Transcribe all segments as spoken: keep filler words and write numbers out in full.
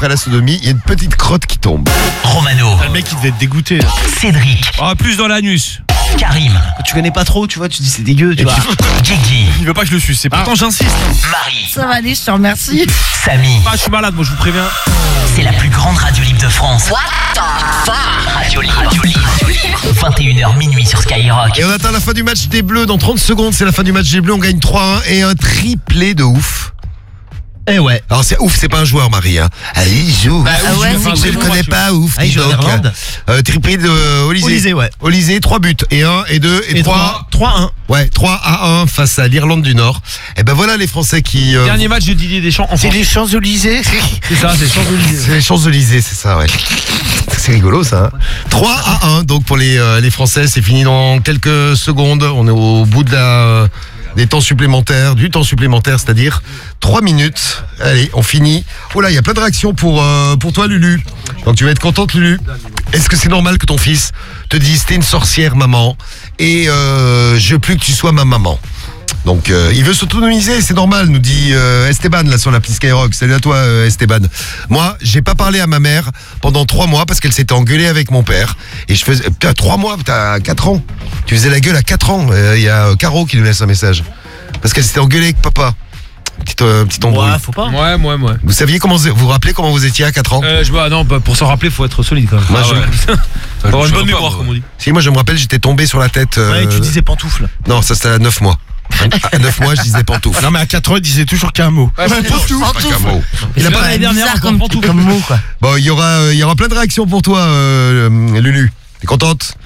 après la sodomie, il y a une petite crotte qui tombe. Romano. Le mec, il devait être dégoûté. Cédric. Ah, plus dans l'anus. Karim. Tu connais pas trop, tu vois, tu dis c'est dégueu, tu vois. Guigui. Il veut pas que je le suce, c'est pourtant j'insiste. Marie. Ça va aller, je te remercie. Samy. Ah, je suis malade, moi je vous préviens. C'est la plus grande radio libre de France. What the fuck? Radio libre. Radio libre. vingt et une heures minuit sur Skyrock. Et on attend la fin du match des Bleus. Dans trente secondes, c'est la fin du match des Bleus. On gagne trois un et un triplé de ouf. Eh ouais. Alors c'est ouf, c'est pas un joueur, Marie. Hein. Ah, il joue. Bah, ah ouais, je c'est ne le cool. connais pas, ouf. Ah, il dis joue en donc. Irlande. Euh, triplé de Olysée. Olysée, ouais. Olysée, trois buts. Et un, et deux, et, Et trois. trois un. Ouais, trois à un face à l'Irlande du Nord. Et ben voilà les Français qui... euh, Dernier match de Didier Deschamps en C'est France. les Champs-Élysées. C'est ça, c'est Champs-Élysées. C'est les Champs-Élysées, c'est ça, ouais. C'est rigolo, ça. Hein. trois à un, donc pour les, euh, les Français, c'est fini dans quelques secondes. On est au bout de la, des temps supplémentaires, du temps supplémentaire, c'est-à-dire trois minutes. Allez, on finit. Oh là, il y a plein de réactions pour, euh, pour toi, Lulu. Donc tu vas être contente, Lulu. Est-ce que c'est normal que ton fils te dise t'es une sorcière, maman, et euh, je veux plus que tu sois ma maman? Donc euh, il veut s'autonomiser, c'est normal, nous dit euh, Esteban là sur l'appli Skyrock. Salut à toi euh, Esteban. Moi, j'ai pas parlé à ma mère pendant trois mois parce qu'elle s'était engueulée avec mon père. Et je faisais... Putain, trois mois, t'as quatre ans. Tu faisais la gueule à quatre ans. Il euh, y a euh, Caro qui nous laisse un message. Parce qu'elle s'était engueulée avec papa. Petite, euh, petite embrouille. Ouais, faut pas. Ouais, ouais, ouais. Vous saviez comment vous vous rappelez comment vous étiez à quatre ans? Euh, je vois, non, bah, pour s'en rappeler, faut être solide quand même. Moi, Ah, je- ouais. Faut avoir une je bonne sais pas, mémoire, moi. comme on dit. Si, moi je me rappelle, j'étais tombé sur la tête. euh, Ouais, tu disais pantoufle. Non, ça c'était à neuf mois. À neuf mois, je disais pantoufle. Non, mais à quatre ans, il disait toujours qu'un mot. Ouais, pantoufle. C'est pas qu'un mot. Il a pas Ouais, l'année dernière bizarre encore comme- pantoufle comme mot, quoi. Bon, il y aura, euh, il y aura plein de réactions pour toi, euh, euh, Lulu. T'es contente?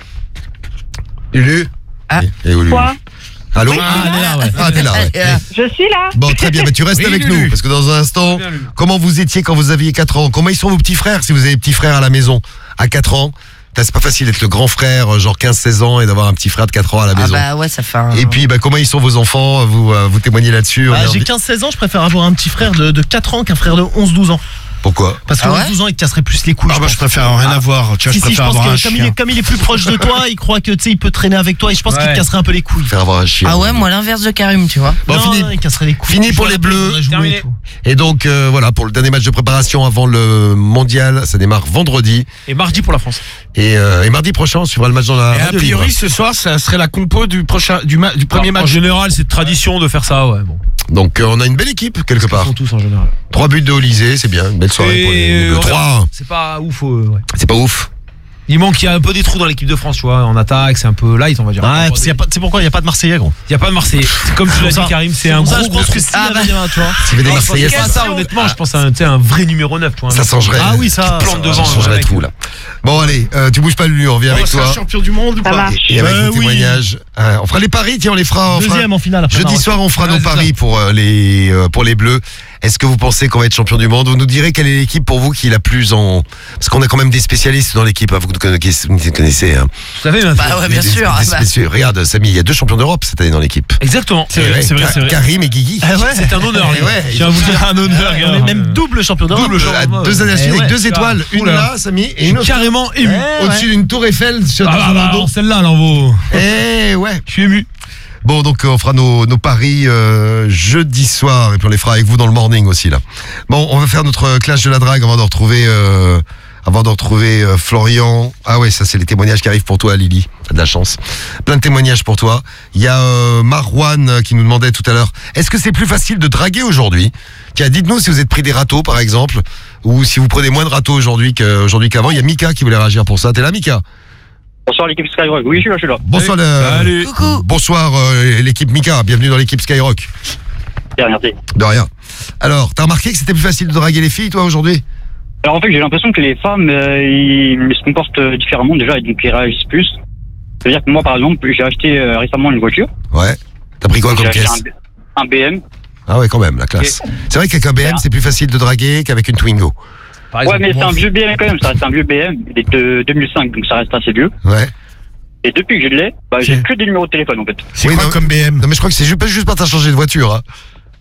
Lulu? Ah. Et, et Lulu. Quoi? Allô? Ah, elle est là, ouais. Ah, t'es là, ouais. Euh, Je suis là. Bon, très bien, mais tu restes Oui, avec Lulu. nous, parce que dans un instant, Bien, Lulu. comment vous étiez quand vous aviez quatre ans? Comment ils sont vos petits frères, si vous avez des petits frères à la maison, à quatre ans? Putain, c'est pas facile d'être le grand frère, genre quinze seize ans, et d'avoir un petit frère de quatre ans à la Ah maison. bah ouais, ça fait un... Et puis, bah, comment ils sont vos enfants? Vous, euh, vous témoignez là-dessus? on Bah, a j'ai envie- quinze seize ans, je préfère avoir un petit frère de, de quatre ans qu'un frère de onze douze ans. Pourquoi? Parce que Ah ouais onze douze ans, il te casserait plus les couilles. Ah, je bah, pense. je préfère rien avoir. Tu vois, Si, je si, je préfère pense avoir un que comme il, chien. est, comme il est plus proche de toi, il croit que tu sais, il peut traîner avec toi et je pense qu'il Ouais. te casserait un peu les couilles. Faire avoir un chien. Ah ouais, moi l'inverse de Karim, tu vois. Bon, non, fini. non, il casserait les couilles. Fini Je pour me les rappelle, Bleus. on a joué Terminé. et tout. Et donc, euh, voilà, pour le dernier match de préparation avant le mondial, ça démarre vendredi. Et mardi pour la France. Et, euh, et mardi prochain, on suivra le match dans la Et a radio priori, libre. ce soir, ça serait la compo du prochain, du, ma- du premier Alors, En match. général, c'est de tradition de faire ça, ouais. Bon. Donc, euh, on a une belle équipe, quelque Ils part. font tous en général. Trois buts de Olysée, c'est bien. Une belle soirée pour les, les Et Bleus. on verra. trois un. C'est pas ouf, euh, ouais. C'est pas ouf. Il manque, il y a un peu des trous dans l'équipe de France, tu vois. En attaque, c'est un peu light, on va dire. Ouais, parce qu'il y a pas- c'est pourquoi il n'y a pas de Marseillais, gros. Il y a pas de Marseillais. C'est comme tu l'as dit, ça. Karim, c'est un Pour ça, gros je gros pense que trou. si Ah il y bah. avait des- tu vois. S'il y avait des Non, je pense Marseillais, pas ça, ça, honnêtement, je pense à un, tu sais, un vrai numéro neuf, tu vois. ça changerait. Ah oui, ça. Plante devant. Ça changerait mec. tout, là. Bon, allez, euh, tu bouges pas, Lulu, on revient On avec sera toi. champion du monde ou Ça pas marche. Et avec Euh, nos oui. témoignages. Euh, on fera les paris, tiens, on les fera. on fera- Deuxième en finale après. Jeudi Maroc. soir, on fera Ouais, nos c'est paris ça. pour euh, les euh, pour les Bleus. Est-ce que vous pensez qu'on va être champion du monde? Vous nous direz quelle est l'équipe pour vous qui est la plus en... Parce qu'on a quand même des spécialistes dans l'équipe, hein, vous nous connaissez, vous nous connaissez hein. Tout à fait, bien sûr. Bah ouais, bien Des- sûr. des ah bah. spécialistes. Regarde, Samy, il y a deux champions d'Europe cette année dans l'équipe. Exactement. Eh ouais, Ka- Karim et Guigui. Ah ouais. C'est un honneur, les Eh gars. ouais. Je tiens à vous dire un honneur, On gars. est même double champion d'Europe. Double champion. À deux années à suite Eh avec ouais, deux tu étoiles, vois. une Oula. là, Samy, et une autre Carrément ému. Eh, au-dessus ouais. d'une tour Eiffel sur Ah bah, dans bah, le dos. alors, celle-là, elle en vaut. Eh ouais. Je suis ému. Bon, donc euh, on fera nos, nos paris euh, jeudi soir et puis on les fera avec vous dans le morning aussi là. Bon, on va faire notre clash de la drague avant de retrouver, euh, avant de retrouver euh, Florian. Ah ouais, ça c'est les témoignages qui arrivent pour toi, Lily. T'as de la chance. Plein de témoignages pour toi. Il y a euh, Marwan euh, qui nous demandait tout à l'heure. Est-ce que c'est plus facile de draguer aujourd'hui? Tiens, dites-nous si vous êtes pris des râteaux par exemple, ou si vous prenez moins de râteaux aujourd'hui qu'aujourd'hui qu'avant. Il y a Mika qui voulait réagir pour ça. T'es là, Mika? Bonsoir l'équipe Skyrock. Oui, je suis là, je suis là. Bonsoir, le- Salut. Coucou. bonsoir euh, l'équipe Mika. Bienvenue dans l'équipe Skyrock. Bien, merci. De rien. Alors, t'as remarqué que c'était plus facile de draguer les filles, toi, aujourd'hui? Alors en fait, j'ai l'impression que les femmes, euh, ils, ils se comportent euh, différemment déjà, et donc ils réagissent plus. C'est-à-dire que moi, par exemple, j'ai acheté euh, récemment une voiture. Ouais. T'as pris quoi J'ai comme acheté caisse? un, un B M. Ah ouais, quand même, la classe. C'est vrai qu'avec un B M, c'est plus facile de draguer qu'avec une Twingo. Par Ouais, exemple, mais c'est moi, un vieux B M quand même. Ça reste un vieux B M. Il est de deux mille cinq, donc ça reste assez vieux. Ouais. Et depuis que je l'ai, bah, j'ai Ok. que des numéros de téléphone en fait. C'est Oui, quoi non. comme B M? Non, mais je crois que c'est juste, pas juste pas t'as changé de voiture, hein.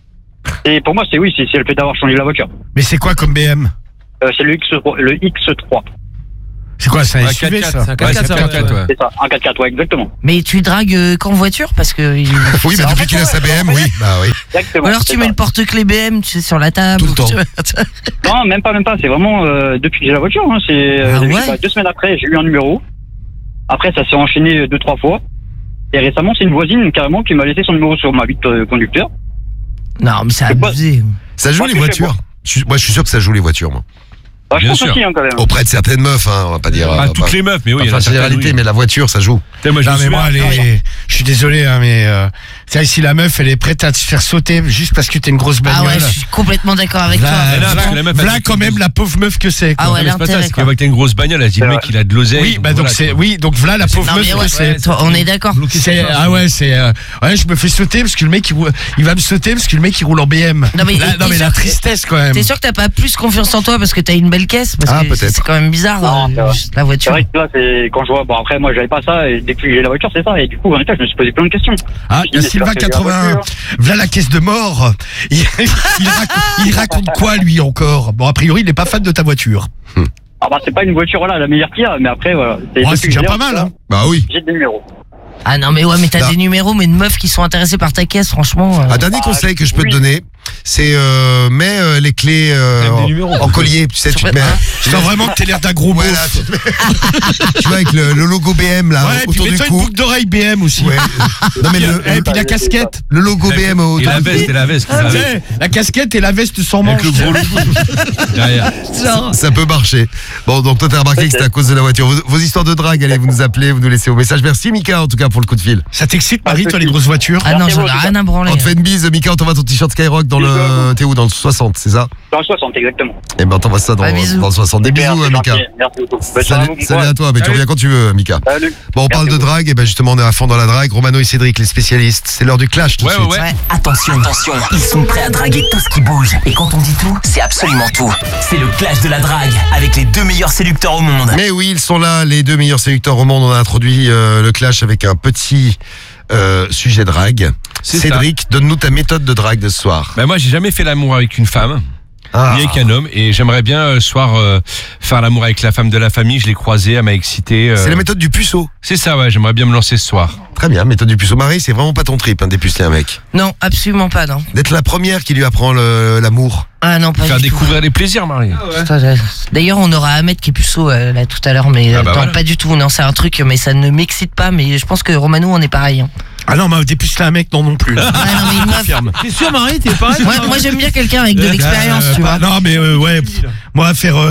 Et pour moi, c'est oui, c'est c'est le fait d'avoir changé la voiture. Mais c'est quoi comme B M? Euh, c'est le X trois. Le X trois. C'est quoi, c'est un Ouais, S U V, quatre-quatre, ça? c'est un quatre-quatre, ça, quatre-quatre, ouais. C'est ça, un quatre quatre, ouais, exactement. Mais tu dragues euh, qu'en voiture parce que. il- Oui, c'est bah en depuis fait, qu'il a ouais, sa B M, en fait. oui. Bah oui. Exactement. Ou alors c'est tu mets ça. le porte-clés B M, tu sais, sur la table. Tout le ou temps. tu- Non, même pas, même pas. C'est vraiment euh, depuis que j'ai la voiture. Hein, c'est euh, Ah je sais ouais pas, deux semaines après, j'ai eu un numéro. Après, ça s'est enchaîné deux, trois fois. Et récemment, c'est une voisine carrément qui m'a laissé son numéro sur ma vitre euh, conducteur. Non, mais c'est C'est pas- abusé. Ça joue Moi, les je sais voitures. Je suis- Moi, je suis sûr que ça joue les voitures, moi. Bah, je Bien pense sûr. aussi, hein, quand même. Auprès de certaines meufs, hein, on va pas dire. Ah, euh, toutes pas- les meufs, mais oui. pas il y en faire a certaines, généralité, oui. mais la voiture, ça joue. Putain, moi, je Non, me mais moi, souviens- les... je suis désolé, hein, mais euh, c'est vrai, si la meuf, elle est prête à te faire sauter juste parce que t'es une grosse Ah bagnole. ouais, je suis complètement d'accord avec Là, toi. là, là, parce que la meuf, elle là, dit quand que- même la pauvre meuf que c'est. quoi. Ah ouais, Non, mais c'est pas ça, l'intérêt, c'est quoi. qu'avec une grosse bagnole, elle dit le C'est mec, il a de l'oseille. Oui, bah donc voilà, c'est quoi. oui, donc voilà la pauvre Non, meuf mais que ouais, c'est. toi, on est d'accord. C'est ah ouais, c'est euh, ouais, je me fais sauter parce que le mec il, roule- il va me sauter parce que le mec il roule en B M. Non, mais Là, t'es non mais sûr la que- tristesse quand même. T'es sûr que t'as pas plus confiance en toi parce que t'as une belle caisse? Parce Ah, que peut-être. c'est quand même bizarre, Non, euh, c'est vrai. juste la C'est voiture. vrai que là, c'est quand je vois. Bon, après, moi, j'avais pas ça. Et dès que j'ai la voiture, c'est ça. Et du coup, en état, je me suis posé plein de questions. Ah, Je il y a disais, Sylvain c'est parce que j'ai la quatre-vingt-un. voiture. Voilà la caisse de mort. Il, il raconte, il raconte quoi lui encore? Bon, a priori, il est pas fan de ta voiture. Ah bah, c'est pas une voiture, là, la meilleure qu'il y a. Mais après, voilà. Ouais, depuis c'est que déjà je l'ai, pas en mal, tout cas, hein. Bah oui. J'ai des numéros. Ah non, mais ouais, mais t'as Non. des numéros, mais de meufs qui sont intéressées par ta caisse, franchement. euh, Un dernier Ah, conseil que je peux oui. te donner, c'est euh, mets euh, les clés euh, Même des en, numéros. en collier. Tu sais, tu te mets. Je sens vraiment que t'as l'air d'un gros Ouais, beauf. là, tu, te mets- tu vois, avec le, le logo B M là Ouais, et puis autour du mets-toi une cou. boucle d'oreille B M aussi. Ouais. Non mais le, Et puis la casquette. le logo B M Et autour la du cou. veste, et la veste. Ah, la tu veste. sais, la casquette et la veste sans manche. Avec le gros logo derrière. genre, Ça peut marcher. Bon, donc toi t'as remarqué que c'était à cause de la voiture. Vos, vos histoires de drague, allez, vous nous appelez, vous nous laissez vos messages. Merci Mika en tout cas pour le coup de fil. Ça t'excite, Marie, toi, les grosses voitures? Ah non, Merci j'en ai beaucoup. rien à branler. On te fait une bise, Mika, on t'envoie ton t-shirt Skyrock dans le. T'es où? Dans le soixante, c'est ça? Dans le soixante, exactement. Eh ben on t'envoie ça dans, Ah, bisous. dans le soixante. Des bisous, Super, euh, c'est Mika. gentil. Merci beaucoup. Bonne soirée à Salut, vous, salut bon à toi, mais tu Salut. reviens quand tu veux, Mika. courage. Salut. Bon, on parle Merci de beaucoup. drague, et ben justement on est à fond dans la drague. Romano et Cédric, les spécialistes. C'est l'heure du clash tout de Ouais, suite. ouais, ouais. Ouais. Attention, attention, ils sont prêts à draguer tout ce qui bouge. Et quand on dit tout, c'est absolument tout. C'est le clash de la drague avec les deux meilleurs séducteurs au monde. Mais oui, ils sont là, les deux meilleurs séducteurs au monde. On a introduit euh, le clash avec un petit euh, sujet drague. C'est Cédric, donne-nous ta méthode de drague de ce soir. Bah, moi, j'ai jamais fait l'amour avec une femme, Ah. ni avec un homme, et j'aimerais bien euh, ce soir euh, faire l'amour avec la femme de la famille. Je l'ai croisée, elle m'a excité. euh, C'est la méthode du puceau. C'est ça, ouais. J'aimerais bien me lancer ce soir. Très bien, méthode du puceau. Marie, c'est vraiment pas ton trip, hein, dépuceler un mec. Non, absolument pas, non. D'être la première qui lui apprend le- l'amour. Ah non, pas Faire du tout. découvrir les plaisirs, Marie. Putain, j'ai- D'ailleurs, on aura Ahmed qui est puceau euh, là tout à l'heure, mais Ah euh, bah non, voilà. pas du tout. Non, c'est un truc, mais ça ne m'excite pas. Mais je pense que Romano, on est pareil. hein. Ah non, mais dépuceler un mec, non, non plus. Ah non, mais une meuf. Confirme. T'es sûr, Marie, t'es pareil? Moi, moi, j'aime bien quelqu'un avec de l'expérience, Euh, tu pas- vois. Non, mais euh, ouais, pff, moi, faire euh,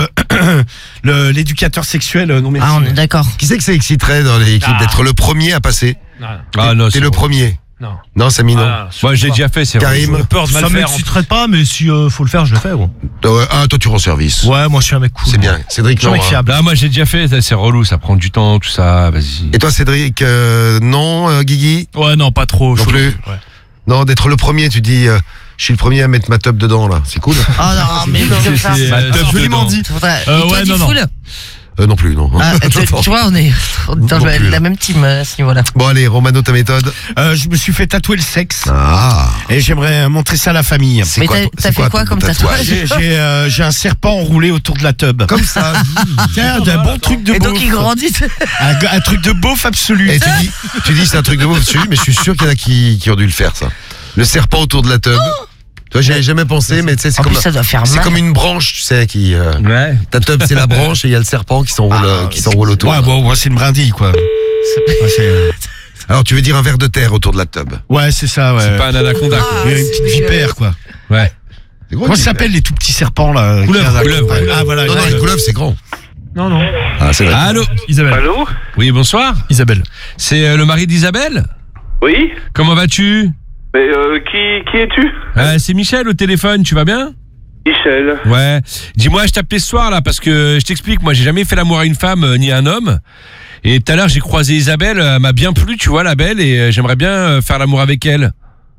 le- l'éducateur sexuel, euh, non merci. Ah, on est d'accord. Qui c'est que ça exciterait dans l'équipe Ah. d'être le premier à passer? Ah non, T'es c'est le bon. premier. Non. Non, Samy, non. Ah, Moi, je l'ai déjà fait, c'est vrai. Karim. J'ai peur de mal Ça faire. m'exciterait pas, mais si euh, faut le faire, je le fais, gros. Euh, ah, toi, tu rends service. Ouais, moi, je suis un mec cool. C'est bien. Cédric, Je suis un non. mec hein. fiable. Là, moi, j'ai déjà fait, ça, c'est relou, ça prend du temps, tout ça, vas-y. Et toi, Cédric, euh, non, euh, Guigui? Ouais, non, pas trop. Non chaud. plus. Ouais. Non, d'être le premier, tu dis, euh, je suis le premier à mettre ma top dedans, là. C'est cool. Oh non, mais comme ça. C'est Bah, euh, top joliment dedans. dit. Faudrait- Euh, Et toi, ouais, tu non, non. foules Euh, non plus, non. Ah, tu, Attends. tu vois, on est dans Non la, plus. la même team euh, à ce niveau-là. Bon, allez, Romano, ta méthode. Euh, je me suis fait tatouer le sexe Ah. et j'aimerais montrer ça à la famille. C'est Mais quoi t'as- ton- t'as c'est fait quoi ton comme tatouage J'ai j'ai, euh, j'ai un serpent enroulé autour de la tub. Comme ça. Tiens, un bon truc de Et donc, beauf. il grandit. Un, un truc de beauf absolu. Et tu dis, tu dis c'est un truc de beau dessus, mais je suis sûr qu'il y en a qui, qui ont dû le faire, ça. Le serpent autour de la tub. Toi, j'y avais jamais pensé, mais tu sais, c'est En comme, plus, ça doit faire c'est mal. comme une branche, tu sais, qui, euh, Ouais. ta tub, c'est la branche et il y a le serpent qui s'enroule, euh, qui s'enroule autour. Ouais, bon, moi, c'est une brindille, quoi. Ouais, c'est euh, Alors, tu veux dire un verre de terre autour de la tub. ouais, c'est ça, ouais. C'est pas un anaconda, quoi. Il y a une petite vipère, quoi. Ouais. C'est gros, Comment tu- ça s'appelle les tout petits serpents, là? Couleuvre, quinze- couleuvre, ouais. Ah, voilà. Non, non, ouais. les couleuvres, c'est grand. Non, non. Ah, c'est vrai. Allô? Isabelle. Allô? Oui, bonsoir. Isabelle. C'est euh, le mari d'Isabelle? Oui? Comment vas-tu? Mais euh, qui, qui es-tu? Euh, C'est Michel au téléphone, tu vas bien? Michel. Ouais. Dis-moi, je t'appelais ce soir là parce que je t'explique, moi j'ai jamais fait l'amour à une femme euh, ni à un homme. Et tout à l'heure j'ai croisé Isabelle, elle m'a bien plu, tu vois, la belle, et euh, j'aimerais bien euh, faire l'amour avec elle.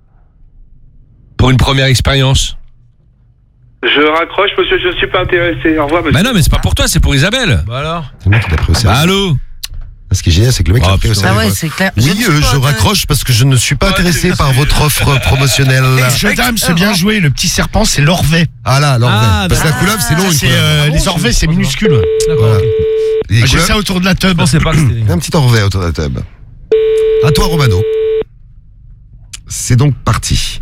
Pour une première expérience. Je raccroche, monsieur, je ne suis pas intéressé. Au revoir, monsieur. Bah non, mais c'est pas pour toi, c'est pour Isabelle. Bah alors? C'est moi qui l'ai pris au sérieux. Allô? Ce qui est génial, c'est que le mec Oh, a fait au Ah téléphone. ouais, c'est clair. Oui, Je ne suis euh, pas je intéressé. raccroche parce que je ne suis pas intéressé par votre offre promotionnelle. Jeune dame, c'est bien joué. Le petit serpent, c'est l'orvet. Ah là, l'orvet. Ah, Parce que la couleuvre, c'est long, une C'est couleuvre. euh, les orvets, c'est minuscule. D'accord, Voilà. ok. Les Ah, J'ai couleuvres, ça autour de la tub. Je pensais pas que c'était. un petit orvet autour de la table. À toi, Romano. C'est donc parti.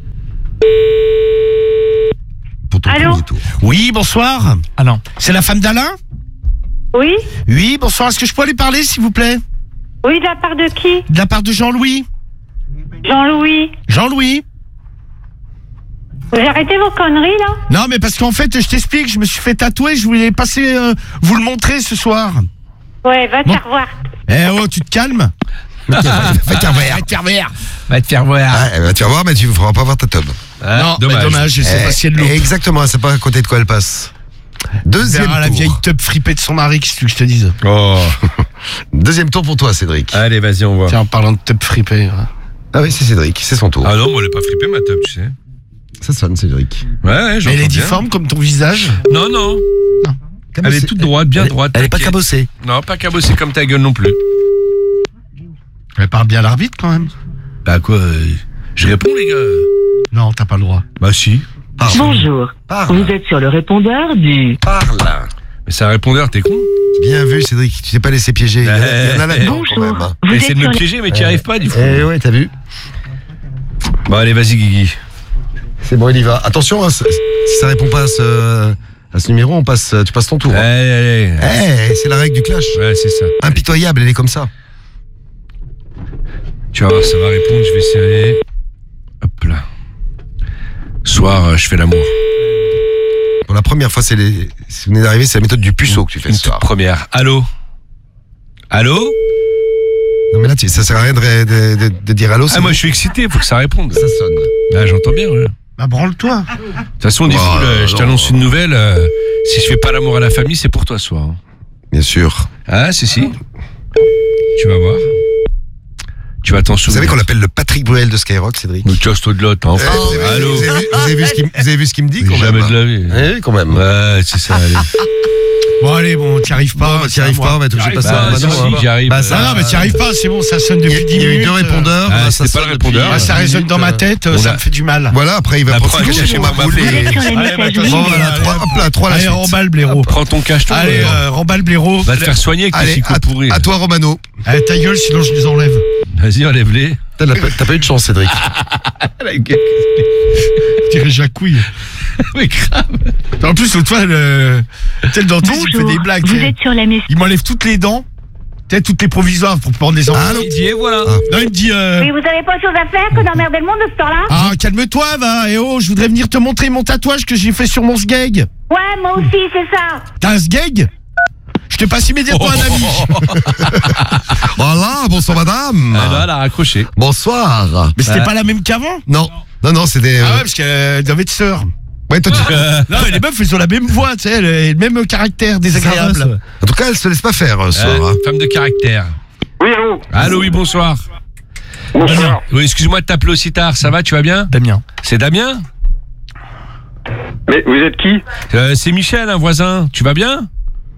Pour ton Allô premier tour. Oui, bonsoir. Ah non. C'est la femme d'Alain? Oui. Oui, bonsoir. Est-ce que je peux aller parler, s'il vous plaît? Oui, de la part de qui? De la part de Jean-Louis. Jean-Louis. Jean-Louis. Vous arrêtez vos conneries, là? Non, mais parce qu'en fait, je t'explique, je me suis fait tatouer, je voulais passer euh, vous le montrer ce soir. Ouais, va te Bon. faire voir. Eh oh, tu te calmes? Va te faire voir. Va te faire voir. Va te faire voir. Ah, bah, tu vas voir, mais tu ne feras pas voir ta tub. Non, dommage. dommage, je sais Eh, pas si elle loupe. Exactement, elle sait pas à côté de quoi elle passe. Deuxième Verra la tour. vieille tub fripée de son mari, qu'est-ce que tu veux que je te dise? Oh. Deuxième tour pour toi, Cédric. Allez, vas-y, on voit. Tiens, en parlant de tub fripée. hein. Ah oui, c'est Cédric, c'est son tour. Ah non, moi, elle est pas flippée, ma teub, tu sais. Ça sonne, Cédric. Ouais, ouais, Mais j'entends elle est bien. difforme comme ton visage. Non, non. Elle est toute droite, bien Elle- droite. Elle est pas t'inquiète. cabossée. Non, pas cabossée comme ta gueule non plus. Elle parle bien à l'arbitre quand même. Bah quoi euh, je réponds, les gars. Non, t'as pas le droit. Bah si. Bonjour. Parle. Vous êtes sur le répondeur du... Parle. Mais c'est un répondeur, t'es con. Bien vu, Cédric. Tu t'es pas laissé piéger. Il y en a, il y en a là-dedans quand même. hein. Vous Essaie êtes de me sur le... piéger, mais tu n'y arrives pas, du coup. Eh ouais, t'as vu. Bon, allez, vas-y, Guigui. C'est bon, il y va. Attention, hein, si ça répond pas à ce, à ce numéro, on passe, tu passes ton tour. Allez, hein. allez. Eh, c'est la règle du clash. Ouais, c'est ça. Impitoyable, elle est comme ça. Tu vas voir, ça va répondre, je vais serrer. Hop là. Soir, euh, je fais l'amour. Pour la première fois, c'est les, si vous venez d'arriver, c'est la méthode du puceau que tu fais Une ce toute soir. première. Allô Allô Non mais là, tu- ça sert à rien de, de, de, de dire allô. Ah, c'est moi, bon. je suis excité, faut que ça réponde. Ça sonne. Ah, j'entends bien, ouais. Bah branle-toi. De toute façon, dit Oh, euh, je non. t'annonce une nouvelle. euh, si je fais pas l'amour à la famille, c'est pour toi ce soir. hein. Bien sûr. Ah, si, si. Tu vas voir. Tu vas t'en Vous souvenir. savez qu'on l'appelle le Patrick Bruel de Skyrock, Cédric. Mais casse-toi de l'autre, hein. Eh, vous, avez, Allô vous, avez, vous avez vu ce qu'il, vous avez vu ce qu'il me dit quand Jamais même. de la vie. Eh oui, quand même. Ouais, c'est ça, allez. Bon allez, bon, t'y arrives pas. Bon, bah, t'y arrives pas, on va être obligé de passer Bah, à si, Romano, si, hein. j'y arrive. Bah, ça- Ah non, mais t'y arrives pas, c'est bon, ça sonne Il y a, depuis dix il y a eu minutes. deux répondeurs. Ah, là, c'était ça pas le sonne répondeur. depuis, Ah, ça euh, résonne dans ma tête, On ça a- me fait du mal. Voilà, après il va Bah, prendre prends son un cachet cachet, ma boule ma et... Vous êtes sur la Allez, messagerie. bah, Bon, voilà, trois, hop là, trois à la Allez, suite. remballe blaireau. Prends ton cacheton. Allez, euh, euh, remballe blaireau. Va te faire soigner avec tes Allez, chicots à, pourris. à toi Romano. Allez, ta gueule, sinon je les enlève. Vas-y, enlève-les. T'as la- t'as pas eu de chance, Cédric. Je dirais Jacouille. Mais grave. En plus, l'autre fois, le, tu sais, le dentiste, il fait Bonjour. des blagues. Vous tu sais. êtes sur la messagerie. Il m'enlève toutes les dents, tu sais, toutes les provisoires pour prendre des enfants. Allô Il dit, et voilà. Ah. Non, il me dit, euh, Mais vous avez pas autre chose à faire que d'emmerder le monde de ce temps-là? ah, calme-toi, va, et oh, je voudrais venir te montrer mon tatouage que j'ai fait sur mon sgeg. Ouais, moi aussi, c'est ça. T'as un sgeg? Je te passe immédiatement un ami. Voilà, bonsoir madame. Ah, là, elle a raccroché. Bonsoir. Mais c'était Ouais. pas la même qu'avant? Non, non, non, c'était... euh, Ah ouais, parce qu'elle doivent être sœurs. ouais, toi, tu- Non, mais les meufs, elles ont la même voix, tu sais, elles ont le même caractère désagréable. En tout cas, elle se laisse pas faire euh, ce soir. Euh, hein. Femme de caractère. Oui, allô Allô, oui, bonsoir. Bonsoir. Oui, excuse-moi de t'appeler aussi tard. Ça va, tu vas bien? Damien. C'est Damien? Mais vous êtes qui? Euh, c'est Michel, un voisin. Tu vas bien?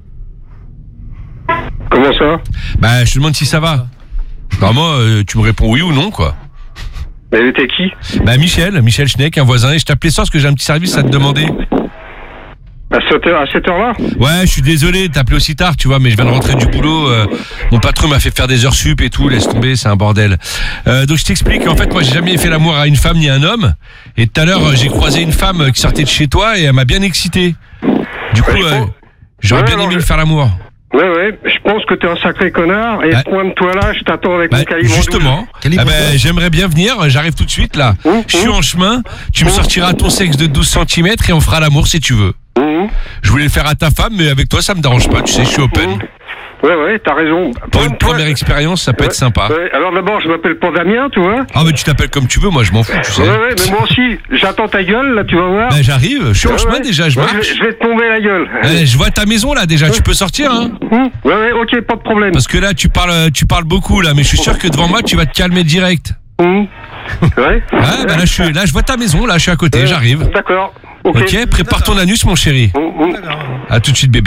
Comment ça? Bah, je te demande si ça va. Bah, moi, euh, tu me réponds oui ou non, quoi. Mais t'es qui? Bah, Michel, Michel Schneck, un voisin. Et je t'appelais ça parce que j'ai un petit service à te demander. À cette heure, à cette heure-là? Ouais, je suis désolé de t'appeler aussi tard, tu vois, mais je viens de rentrer du boulot. euh, mon patron m'a fait faire des heures sup et tout, laisse tomber, c'est un bordel. Euh, donc je t'explique, en fait, moi j'ai jamais fait l'amour à une femme ni à un homme. Et tout à l'heure, euh, j'ai croisé une femme euh, qui sortait de chez toi et elle m'a bien excité. Du coup, Ouais, je euh, pense- j'aurais Ouais, bien alors, aimé je- le faire l'amour. Ouais, ouais, je pense que t'es un sacré connard et Bah- pointe-toi là, je t'attends avec Bah, mon calibre justement, Calibre ah ben, j'aimerais bien venir, j'arrive tout de suite là. Mmh, Je suis mmh. en chemin, tu me sortiras ton sexe de douze centimètres et on fera l'amour si tu veux. Mmh. Je voulais le faire à ta femme, mais avec toi ça me dérange pas, tu sais, je suis open. Ouais, ouais, t'as raison. Pour une Pointe-toi. première expérience, ça peut être Ouais, sympa. ouais. Alors d'abord, je m'appelle pas Damien, tu vois. Ah mais tu t'appelles comme tu veux, moi je m'en fous, tu sais. Ouais, ouais, mais moi aussi, j'attends ta gueule, là, tu vas voir. Ben j'arrive, je suis en Ouais, chemin ouais. déjà, je Ouais, marche. je, je vais te tomber la gueule. Eh, je vois ta maison là déjà, tu peux sortir hein. Mmh. Ouais, ouais, ok, pas de problème. Parce que là tu parles tu parles beaucoup là, mais je suis sûr que devant moi tu vas te calmer direct. Mmh. Ouais. Ouais, ben là je suis là, je vois ta maison, là je suis à côté, Euh, j'arrive. D'accord. Ok. Ok, prépare ton anus mon chéri. Mmh, mmh. À tout de suite bébé.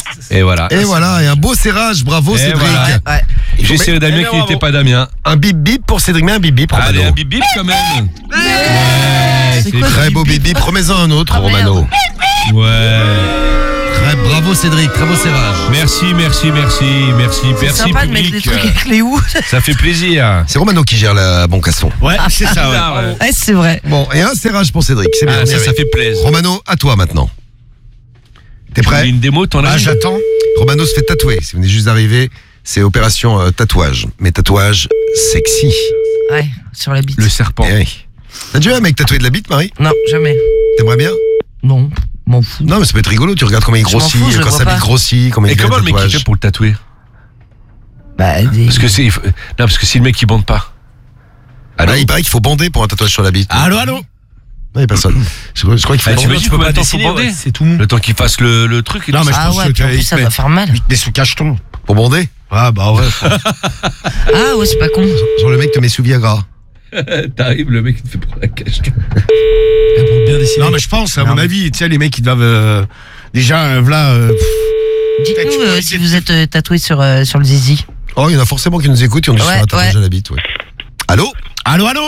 Et voilà. Et voilà, et un beau serrage, bravo Et Cédric. voilà. Ouais. J'ai serré Damien Eh, qui bravo. n'était pas Damien. Un bip bip pour Cédric, mais un bip bip, Romano. Allez, un bip bip quand même. Ouais, C'est quoi, Très ce beau bip bip bip, remets-en un autre, Ah, merde. Romano. Ouais. Très bravo Cédric, très beau serrage. Merci, merci, merci, merci, C'est merci sympa de mettre les public. trucs avec les houes. Ça fait plaisir. C'est Romano qui gère la bon casson. Ouais, c'est ça, ouais. Ah, ouais. Ouais, c'est vrai. Bon, et un serrage pour Cédric, c'est bien. Ah, ça, bien, ça oui. fait plaisir. Romano, à toi maintenant. T'es Tu voulais prêt? une démo, t'en as Ah, une j'attends. Romano se fait tatouer. Si vous venez juste d'arriver, c'est opération euh, tatouage. Mais tatouage sexy. Ouais, sur la bite. Le serpent. Eh oui. T'as déjà vu un mec tatoué de la bite, Marie? Non, jamais. T'aimerais bien? Non, m'en fous. Non, mais ça peut être rigolo. Tu regardes comment il Je m'en grossit, fous, je le quand vois sa pas. bite grossit, comment il Et fait comment le mec il tatouage. fait pour le tatouer? Bah, des... Parce que c'est. il faut- Non, parce que si le mec il bande pas. Ah, là, il paraît qu'il faut bander pour un tatouage sur la bite. Allô, allô. Non, il y a personne. Je, crois- je crois qu'il faut Ah, tu bander. veux tu peux pas dessiner, bander c'est tout mou. Le temps qu'il fasse le, le truc et Non, tout mais ça. je Ah pense ouais, que puis en tu plus ça mais- doit faire mal. Il te met sous cacheton. Pour bander? Ah, bah ouais. Ah ouais, c'est pas con. Genre le mec te met sous Viagra. T'arrives, le mec il te fait prendre la cache. Pour bien dessiner. Non, mais je pense, à Non, mon mais- avis, tu sais, les mecs, ils doivent. euh, déjà, euh, voilà. euh, pff, Dites-nous Tu peux euh, les si dire- vous êtes euh, tatoué sur, euh, sur le zizi. Oh, il y en a forcément qui nous écoutent et on dit Ouais, sur un tatouage ouais. à la bite, ouais. Allô? Allô, allô.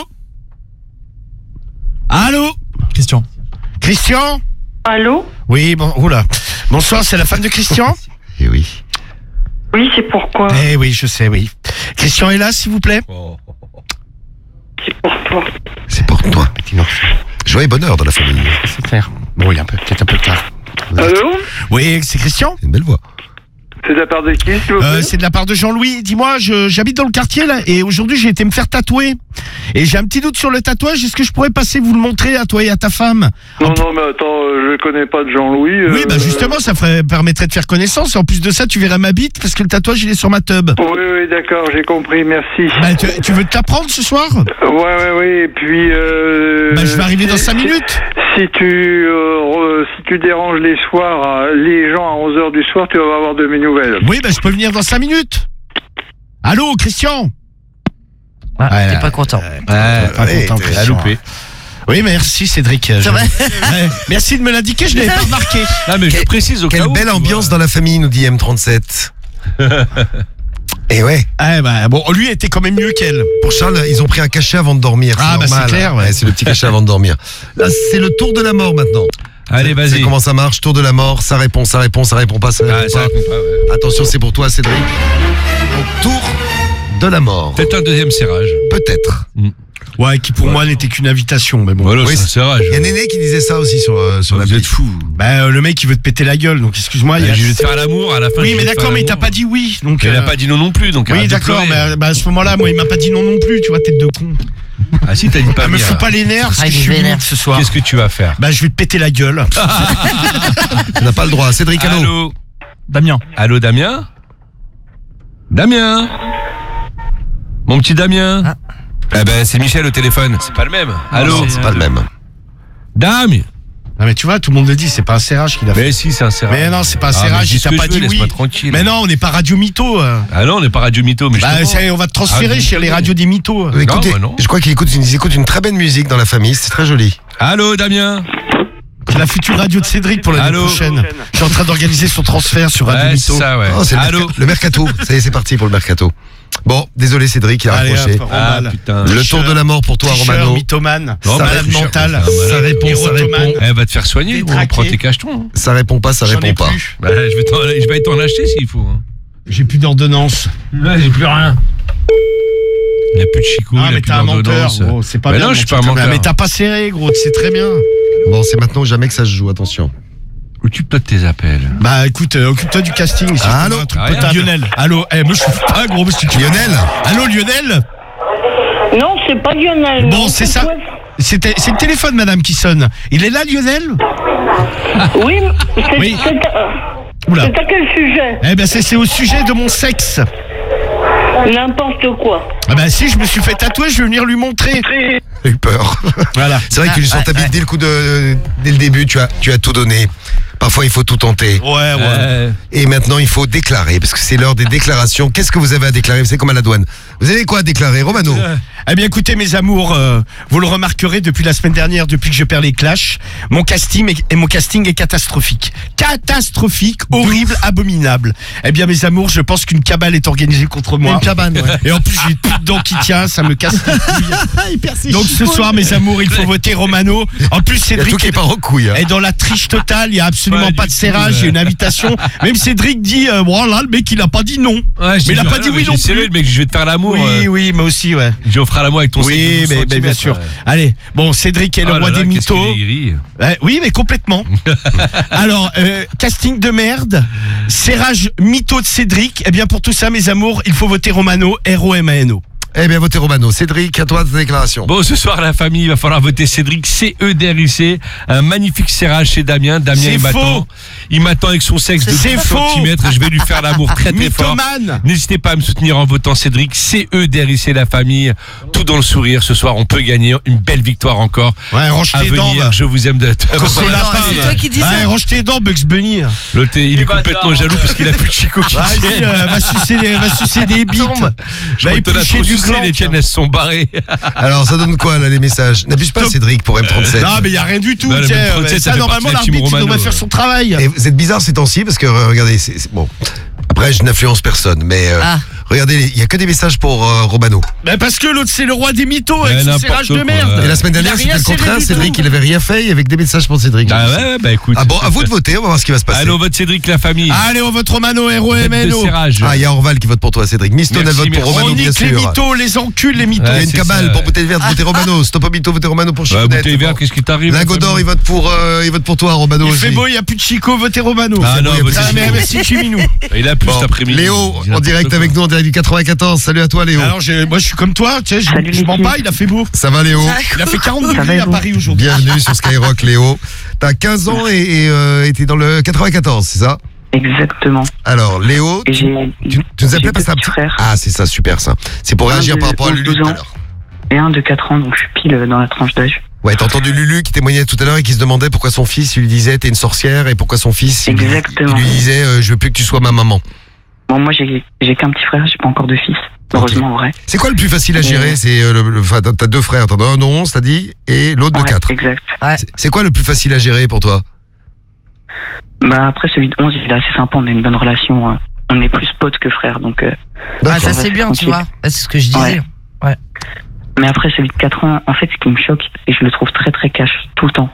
Allô. Christian. Christian. Allô? Oui, bon, oula. Bonsoir, c'est la femme de Christian? Eh oui. Oui, c'est pourquoi? Eh oui, je sais, oui. Christian est là, s'il vous plaît? C'est pour toi. C'est pour toi. Joie et bonheur dans la famille. C'est clair. Bon, il est un peu, peut-être un peu tard. Allô? Oui, c'est Christian? C'est une belle voix. C'est de la part de qui, s'il vous plaît? Euh, c'est de la part de Jean-Louis. Dis-moi, je- j'habite dans le quartier là, et aujourd'hui j'ai été me faire tatouer. Et j'ai un petit doute sur le tatouage. Est-ce que je pourrais passer vous le montrer à toi et à ta femme? Non, non, mais attends, euh, je connais pas de Jean-Louis. euh, Oui, bah justement, ça ferait, permettrait de faire connaissance. Et en plus de ça, tu verrais ma bite parce que le tatouage il est sur ma tub. Oui, oui, d'accord, j'ai compris, merci. Bah, tu, tu veux te la prendre ce soir? Ouais, ouais, ouais, et puis... Euh, Bah, je vais arriver dans si- cinq minutes. Si tu, euh, re- si tu déranges les soirs, euh, les gens à onze heures du soir, tu vas avoir de mes nouvelles. Oui, bah je peux venir dans cinq minutes. Allô, Christian? Ah, Ouais, t'es là, pas content. Pas ouais, content, t'es Christian. loupé. Oui, merci Cédric. Je- vrai Ouais, merci de me l'indiquer, je l'avais pas remarqué. Ah, mais je précise au cas Quelle où, belle tu ambiance vois. dans la famille, nous dit M trente-sept. Et ouais, Ah bah bon, lui était quand même mieux qu'elle. pour Charles, ils ont pris un cachet avant de dormir. Ah, bah, normal. c'est clair, ouais. C'est le petit cachet avant de dormir. Là, c'est le tour de la mort maintenant. Allez, C'est vas-y. comment ça marche, tour de la mort, ça répond, ça répond, ça répond pas, ça répond Ah, ça pas. répond pas, ouais. Attention, c'est pour toi, Cédric. Donc, tour de la mort. Peut-être un deuxième serrage. Peut-être. Ouais, qui pour moi n'était qu'une invitation, mais bon. Voilà, Oui, c'est un serrage. Il y a Néné qui disait ça aussi sur, euh, sur la Vous êtes piste. fous. Bah euh, le mec il veut te péter la gueule, donc excuse-moi. il y a- Je vais te faire l'amour à la fin. Oui, je mais vais te d'accord, faire mais il t'a l'amour. pas dit oui, donc. Il euh, a pas dit non non plus, donc Oui, arrête de d'accord, pleurer. mais bah, à ce moment-là, moi il m'a pas dit non non plus, tu vois, tête de con. Ah si, t'as dit pas Ah, me venir. fous pas les nerfs, parce Ah, que il je est suis vénère. limite ce soir. Qu'est-ce que tu vas faire? Bah je vais te péter la gueule. Tu n'as pas le droit. Cédric, allô. Allô Damien. Allô, Damien Damien Mon petit Damien Ah. Eh ben, c'est Michel au téléphone. C'est pas le même. Allô Non, c'est pas le même. Dame Non mais tu vois, tout le monde le dit, c'est pas un serrage qu'il a fait. Mais si, c'est un serrage. Mais non, c'est pas un Ah, mais serrage, dis il ce t'a que pas je veux, dit oui. laisse-moi tranquille. Mais non, on n'est pas radio mytho. euh. Ah non, on n'est pas radio mytho, mais Bah justement. ça, on va te transférer Radio chez les radios des mythos. Euh, Écoutez, bah non. je crois qu'ils écoutent, ils écoutent une très belle musique dans la famille. C'est très joli. Allô, Damien C'est la future radio de Cédric pour l'année Allô. prochaine. Je suis en train d'organiser son transfert sur Radio Ouais, c'est Mytho. ça, ouais. Oh, c'est le, Allô merca- le mercato. Ça y est, c'est parti pour le mercato. Bon, désolé Cédric, il a Allez, raccroché. hop, Ah, Romal. putain. Le tour de la mort pour toi, Tricheur, Romano. mythomane, Non, ça bah, malade tricheur, mental, ça, ça répond, ça érotomane. répond. Elle va te faire soigner, gros. Détraqué. Prends tes cachetons. Ça répond pas, ça J'en ai répond pas. plus. Bah, je vais t'en, je vais t'en acheter s'il faut. hein. J'ai plus d'ordonnance. Là, j'ai plus rien. Il n'y a plus de chicot, Ah il n'y mais a plus t'es un menteur, d'ordonnance. gros, c'est pas Mais bien. non, de je suis mentir pas un comme ça. menteur. Mais t'as pas serré, gros, tu sais très bien. Bon, c'est maintenant ou jamais que ça se joue, attention. Occupe-toi de tes appels. Bah écoute, euh, occupe-toi du casting. Si je te Allô donne un truc Ah, potable. rien. Lionel. Allô, eh, me chauffe pas, gros, parce que tu... Lionel Allô, Lionel. Non, c'est pas Lionel. Bon, non, c'est ça. toi. C'était- C'est le téléphone, madame, qui sonne. Il est là, Lionel? Oui, c'est Oui. c'est à, Oula. c'est à quel sujet? Eh ben c'est c'est au sujet de mon sexe. N'importe quoi. Ah bah si, je me suis fait tatouer, je vais venir lui montrer. J'ai eu peur. Voilà. C'est vrai que tu lui sens Ah, ta bite ouais. dès le coup de, dès le début, tu as, tu as tout donné. Parfois, il faut tout tenter. Ouais, ouais. Euh, Et maintenant, il faut déclarer, parce que c'est l'heure des déclarations. Qu'est-ce que vous avez à déclarer? C'est comme à la douane. Vous avez quoi à déclarer, Romano? Eh bien, écoutez, mes amours, euh, vous le remarquerez depuis la semaine dernière, depuis que je perds les clashs, mon casting est, et mon casting est catastrophique. Catastrophique, horrible, abominable. Eh bien, mes amours, je pense qu'une cabale est organisée contre moi. Une cabane, ouais. Et en plus, j'ai une petite dent qui tient, ça me casse les couilles. Il perd ses Donc ce chicots. soir, mes amours, il faut voter Romano. En plus, Il y a tout Cédric qui est, part en couille. hein. est dans la triche totale, il y a absolument Ouais, pas du de tout, serrage, il y a ouais. une invitation. Même Cédric dit, euh, voilà, le mec, il a pas dit non. ouais, Mais il a pas dit oui non plus. Sérieux, mec, je vais te faire l'amour. Oui, euh, oui, mais aussi, ouais. Je ferai l'amour avec ton Oui, douze mais, mais bien centimètres, sûr. ouais. Allez, bon, Cédric est le Oh là roi là, des qu'est-ce qu'il mythos. est gris. Ouais, oui, mais complètement. Alors, euh, casting de merde, serrage mytho de Cédric. Eh bien, pour tout ça, mes amours, il faut voter Romano, R O M A N O. Eh bien, votez Romano. Cédric, à toi ta déclaration. Bon, ce soir, la famille, il va falloir voter Cédric, C E D R I C. Un magnifique serrage chez Damien. Damien, C'est il m'attend. faux. Il m'attend avec son sexe de C'est douze faux. centimètres. Je vais lui faire l'amour très très fort. Mythomane. N'hésitez pas à me soutenir en votant Cédric, C E D R I C, la famille. Tout dans le sourire. Ce soir, on peut gagner une belle victoire encore. Ouais, range À tes dents. venir, va. je vous aime de. C'est la Non, part. c'est toi qui dis Ouais, ça. range tes dents, Bugs Bunny. L'autre, il est complètement jaloux parce qu'il a plus de Chico qui Vas-y, tienne. euh, va sucer des, va sucer des bites. Je Va crois que t'en as éplucher trop du sucé, gland. les tiennes, elles se sont barrées. Alors, ça donne quoi, là, les messages? N'abuse pas, Stop. Cédric, pour M trente-sept. Non, mais il y a rien du tout. Bah, le tiens, M trente-sept, mais ça ça, fait normalement, partie de la team l'arbitre, il Romano, devrait faire ouais. son travail. Et vous êtes bizarre ces temps-ci, parce que, euh, regardez, c'est c'est- bon. Après, je n'influence personne, mais euh, Ah. regardez, il y a que des messages pour euh, Romano. Bah, parce que l'autre, c'est le roi des mythos Ouais, avec son n'importe serrage de quoi. merde. Et la semaine Il a dernière, rien c'était le serré contraire. du tout. Cédric, il avait rien fait, avec des messages pour Cédric. Ah ouais, ouais, bah écoute. Ah bon, à vous de voter, on va voir ce qui va se passer. Allô, vote Cédric, la famille. Allez, on vote Romano, R O Tête M de N O. serrage. Ah, il y a Orval qui vote pour toi, Cédric. Miston, elle Merci, vote pour merci. Romano, On bien nique les sûr. mythos, les enculs, les mythos. Il y a Ouais, une c'est cabale ça, pour ouais. bouteille verte, votez Romano. Stop au mytho, votez Romano pour Bah, Chicounette. bouteille verte, qu'est-ce qui t'arrive? Lingot d'or, il vote pour, euh, il vote pour toi, Romano Il aussi. fait beau, il n'y a plus de Chico, votez Romano. Ah non, beau, il y a votez plus de Ah, mais Chico. merci Chiminou. Il a plus Bon, cet après-midi. Léo, Il a en direct n'importe avec quoi. nous, en direct du quatre-vingt-quatorze. Salut à toi, Léo. Alors, je- moi, je suis comme toi, tu sais, je, Salut, je mens l'équipe. pas, il a fait beau. Ça va, Léo? Il a fait quarante Ça va, degrés et à vous Paris aujourd'hui. Bienvenue sur Skyrock, Léo. T'as quinze ans et et, euh, et t'es dans le quatre-vingt-quatorze, c'est ça? Exactement. Alors, Léo, Et tu, j'ai tu- tu nous j'ai appelais deux parce que t'as un petits petit... frères. Ah, c'est ça, super ça. C'est pour Un réagir de par rapport à Lulu douze tout à ans. l'heure. et un de quatre ans, donc je suis pile dans la tranche d'âge. Ouais, t'as entendu Lulu qui témoignait tout à l'heure et qui se demandait pourquoi son fils il lui disait t'es une sorcière et pourquoi son fils il, lui- Exactement. il lui disait euh, je veux plus que tu sois ma maman. Bon, moi j'ai j'ai qu'un petit frère, j'ai pas encore de fils. Heureusement, en vrai. C'est quoi le plus facile à gérer? Euh. C'est euh, le, le- enfin, t'as t'as deux frères, t'en as un de onze, t'as dit, et l'autre de Ouais, quatre. exact. C'est- C'est quoi le plus facile à gérer pour toi? Bah après celui de onze, il est assez sympa, on a une bonne relation. hein. On est plus potes que frères, donc. euh, Ah, D'accord. ça c'est bien, tu vois. Ah, c'est ce que je disais. Ouais. Mais après celui de quatre ans, en fait, ce qui me choque, et je le trouve très très cash tout le temps.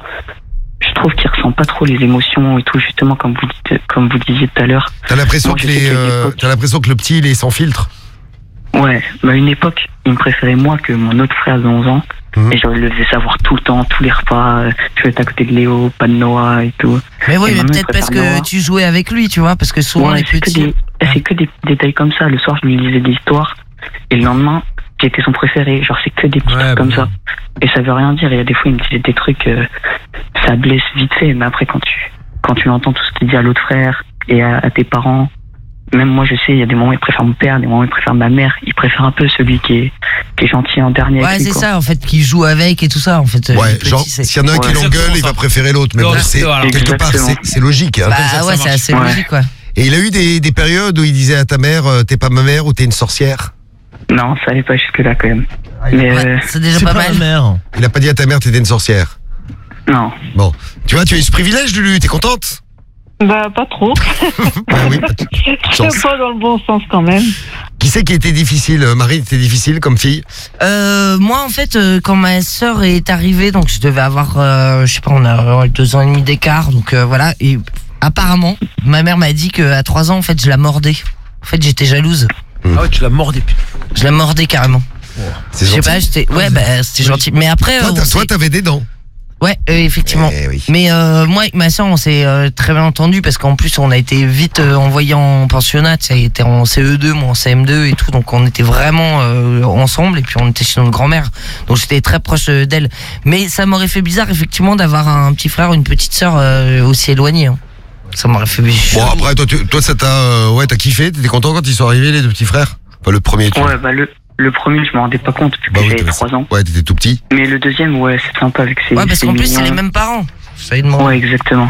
Je trouve qu'il ressent pas trop les émotions et tout, justement comme vous dites, comme vous disiez tout à l'heure. T'as l'impression Moi, que je sais les, qu'à euh, l'époque- t'as l'impression que le petit il est sans filtre. Ouais, bah à une époque, il me préférait moi que mon autre frère de onze ans. Mhm. Et je le faisais savoir tout le temps, tous les repas. euh, Je vais être à côté de Léo, pas de Noah et tout. Mais oui, Et mais maintenant, peut-être il parce préfère que Noah. tu jouais avec lui, tu vois, parce que souvent Ouais, les c'est que, petits. des, c'est que des détails comme ça. Le soir, je lui lisais des histoires. Et le lendemain, j'étais son préféré. Genre, c'est que des petits Ouais, trucs comme bah ça. Et ça veut rien dire. Il y a des fois, il me disait des trucs, euh, ça blesse vite fait. Mais après, quand tu, quand tu entends tout ce qu'il dit à l'autre frère et à, à tes parents, même moi, je sais, il y a des moments où il préfère mon père, des moments où il préfère ma mère. Il préfère un peu celui qui est, qui est gentil en dernier. Ouais, avec lui, c'est quoi. ça, en fait, qui joue avec et tout ça, en fait. euh, Ouais, les petits, genre, c'est- s'il y en a un qui Ouais. l'engueule, il va préférer l'autre. Mais Non, bon, c'est- c'est, voilà. quelque part, c'est, Exactement. c'est logique. Hein, comme ça, Bah ça ouais, marche. c'est assez Ouais. logique, quoi. Et il a eu des, des périodes où il disait à ta mère, euh, t'es pas ma mère ou t'es une sorcière. Non, ça allait pas jusque-là quand même. Mais euh, Ouais, c'est déjà C'est pas pas la mal. mère. Il a pas dit à ta mère t'étais une sorcière. non. Bon, tu vois, tu as eu ce privilège, Lulu, t'es contente? Bah, pas trop. Ah oui, pas de chance. Pas dans le bon sens quand même. Qui c'est qui était difficile? euh, Marie, était difficile comme fille? Euh, moi, en fait, euh, quand ma sœur est arrivée, donc je devais avoir, euh, je sais pas, on a euh, deux ans et demi d'écart, donc euh, voilà. Et apparemment, ma mère m'a dit qu'à trois ans, en fait, je la mordais. En fait, j'étais jalouse. Ah ouais, tu l'as mordé. Je la mordais carrément. C'est Je sais gentil. pas, j'étais, ouais, bah, c'était gentil. Mais après, Toi, euh, t'as- on toi, s'est- t'avais des dents. ouais, euh, effectivement. Eh oui. Mais euh, moi, avec ma soeur, on s'est euh, très bien entendu parce qu'en plus, on a été vite euh, envoyés en pensionnat. Ça a été en C E deux, moi en C M deux et tout. Donc, on était vraiment euh, ensemble et puis on était chez notre grand-mère. Donc, j'étais très proche euh, d'elle. Mais ça m'aurait fait bizarre, effectivement, d'avoir un petit frère ou une petite sœur euh, aussi éloignée. hein. Ça m'aurait fait bizarre. Bon, après, toi, tu- toi ça t'a, euh, ouais, t'as kiffé? T'étais content quand ils sont arrivés, les deux petits frères? Enfin, le premier, tu Ouais, bah le, le premier, je me rendais pas compte vu Bah que oui, j'avais t'avais- trois ans. Ouais, t'étais tout petit. Mais le deuxième, ouais, c'est sympa avec ses. Ouais, parce ses qu'en plus, c'est mignons. les mêmes parents. Ça lui demande. Ouais, exactement.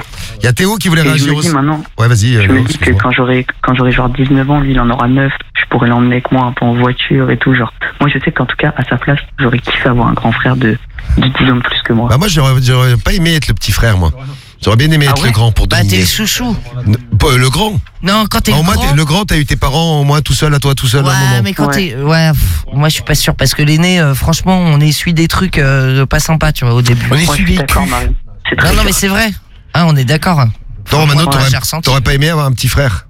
Il y a Théo qui voulait Et je réagir me dis aussi. maintenant, Ouais, vas-y. je euh, me Léo, dis que excuse-moi. quand j'aurai quand j'aurai genre dix-neuf ans, lui il en aura neuf, je pourrais l'emmener avec moi un peu en voiture et tout. Genre, moi je sais qu'en tout cas, à sa place, j'aurais kiffé avoir un grand frère de, de dix ans de plus que moi. Bah moi, j'aurais, j'aurais pas aimé être le petit frère, moi. J'aurais bien aimé Ah être ouais le grand pour Bah, t'es dominer. le chouchou. N- pas le grand. Non, quand t'es Bah, le au moins, grand. t'es- le grand, t'as eu tes parents, au moins tout seul, à toi tout seul, à un Ouais, moment. mais quand Ouais. t'es. Ouais, pff, moi je suis pas sûr parce que l'aîné, euh, franchement, on essuie des trucs euh, pas sympas, tu vois, au début. On Ouais, essuie je suis les d'accord, culs. Marie. C'est très Non, non, dur. mais c'est vrai. Ah, on est d'accord. Toi, Romano, Moi, t'aurais, j'ai ressenti. t'aurais pas aimé avoir un petit frère?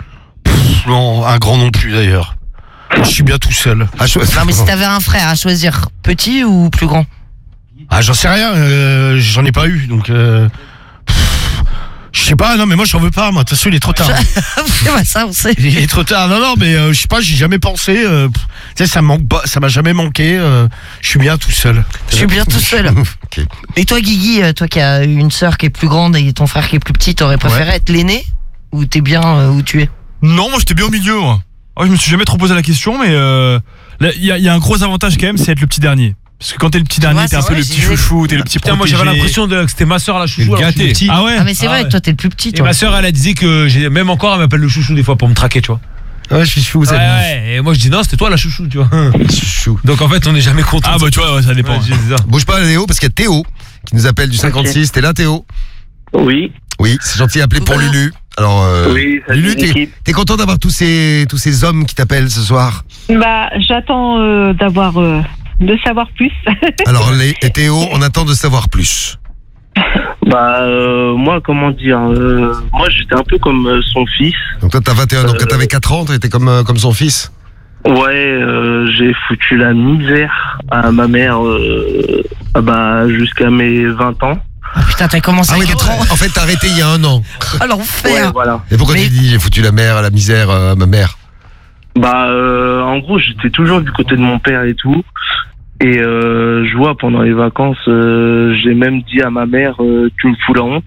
Non, un grand non plus d'ailleurs. Je suis bien tout seul. Ah, cho- Non, mais si t'avais un frère à choisir, petit ou plus grand? Ah, j'en sais rien, euh, j'en ai pas eu, donc... Euh, pff, je sais pas, non, mais moi j'en veux pas, moi, de toute façon il est trop tard. Ouais, ça, on sait. Il est trop tard, non, non, mais euh, je sais pas, j'ai jamais pensé, euh, pff, tu sais, ça me manque pas, ça m'a jamais manqué, euh, je suis bien tout seul. Je suis bien tout seul. Ok. Et toi, Guigui, euh, toi qui as une sœur qui est plus grande et ton frère qui est plus petit, t'aurais préféré être l'aîné ou t'es bien euh, où tu es? Non, moi j'étais bien au milieu. Moi. Oh, je me suis jamais trop posé la question, mais euh, là, il y, a- il y a un gros avantage quand même, c'est être le petit dernier. Parce que quand t'es le petit dernier, Ouais, t'es un c'est peu vrai, le je petit disais. chouchou, t'es le petit Putain, moi j'avais protégé. l'impression de- que c'était ma soeur la chouchou. Le alors que je suis gâté. petit. Ah ouais. Ah, mais c'est Ah vrai, ouais. toi t'es le plus petit, Et toi. ma soeur elle a dit que j'ai- même encore elle m'appelle le chouchou des fois pour me traquer, tu vois. Ouais, je suis chou, Ouais, c'est ouais, et moi je dis non, c'était toi la chouchou, tu vois. chou. Donc en fait on n'est jamais content. Ah bah tu vois, ouais, ça dépend. Ouais, je dis ça. Bouge pas, Léo, parce qu'il y a Théo qui nous appelle du cinquante-six. T'es là, Théo? Oui, Oui, c'est gentil d'appeler pour Coucou. Lulu. Alors, euh, oui, salut Lulu, t'es, l'équipe. t'es content d'avoir tous ces, tous ces hommes qui t'appellent ce soir? Bah, j'attends euh, d'avoir, euh, de savoir plus. Alors, les, et Théo, on attend de savoir plus. Bah, euh, moi, comment dire, euh, moi j'étais un peu comme euh, son fils. Donc toi, t'as vingt et un, donc quand t'avais quatre ans, t'étais comme, euh, comme son fils? Ouais, euh, j'ai foutu la misère à ma mère euh, ah bah, jusqu'à mes vingt ans. Ah putain, t'as commencé Ah à oui, quatre ans. en fait, t'as arrêté il y a un an. Ah, l'enfer. Ouais, voilà. Et pourquoi Mais- tu dis j'ai foutu la mère à la misère euh, à ma mère? Bah, euh, en gros, j'étais toujours du côté de mon père et tout. Et euh, je vois, pendant les vacances, euh, j'ai même dit à ma mère, euh, tu me fous la honte.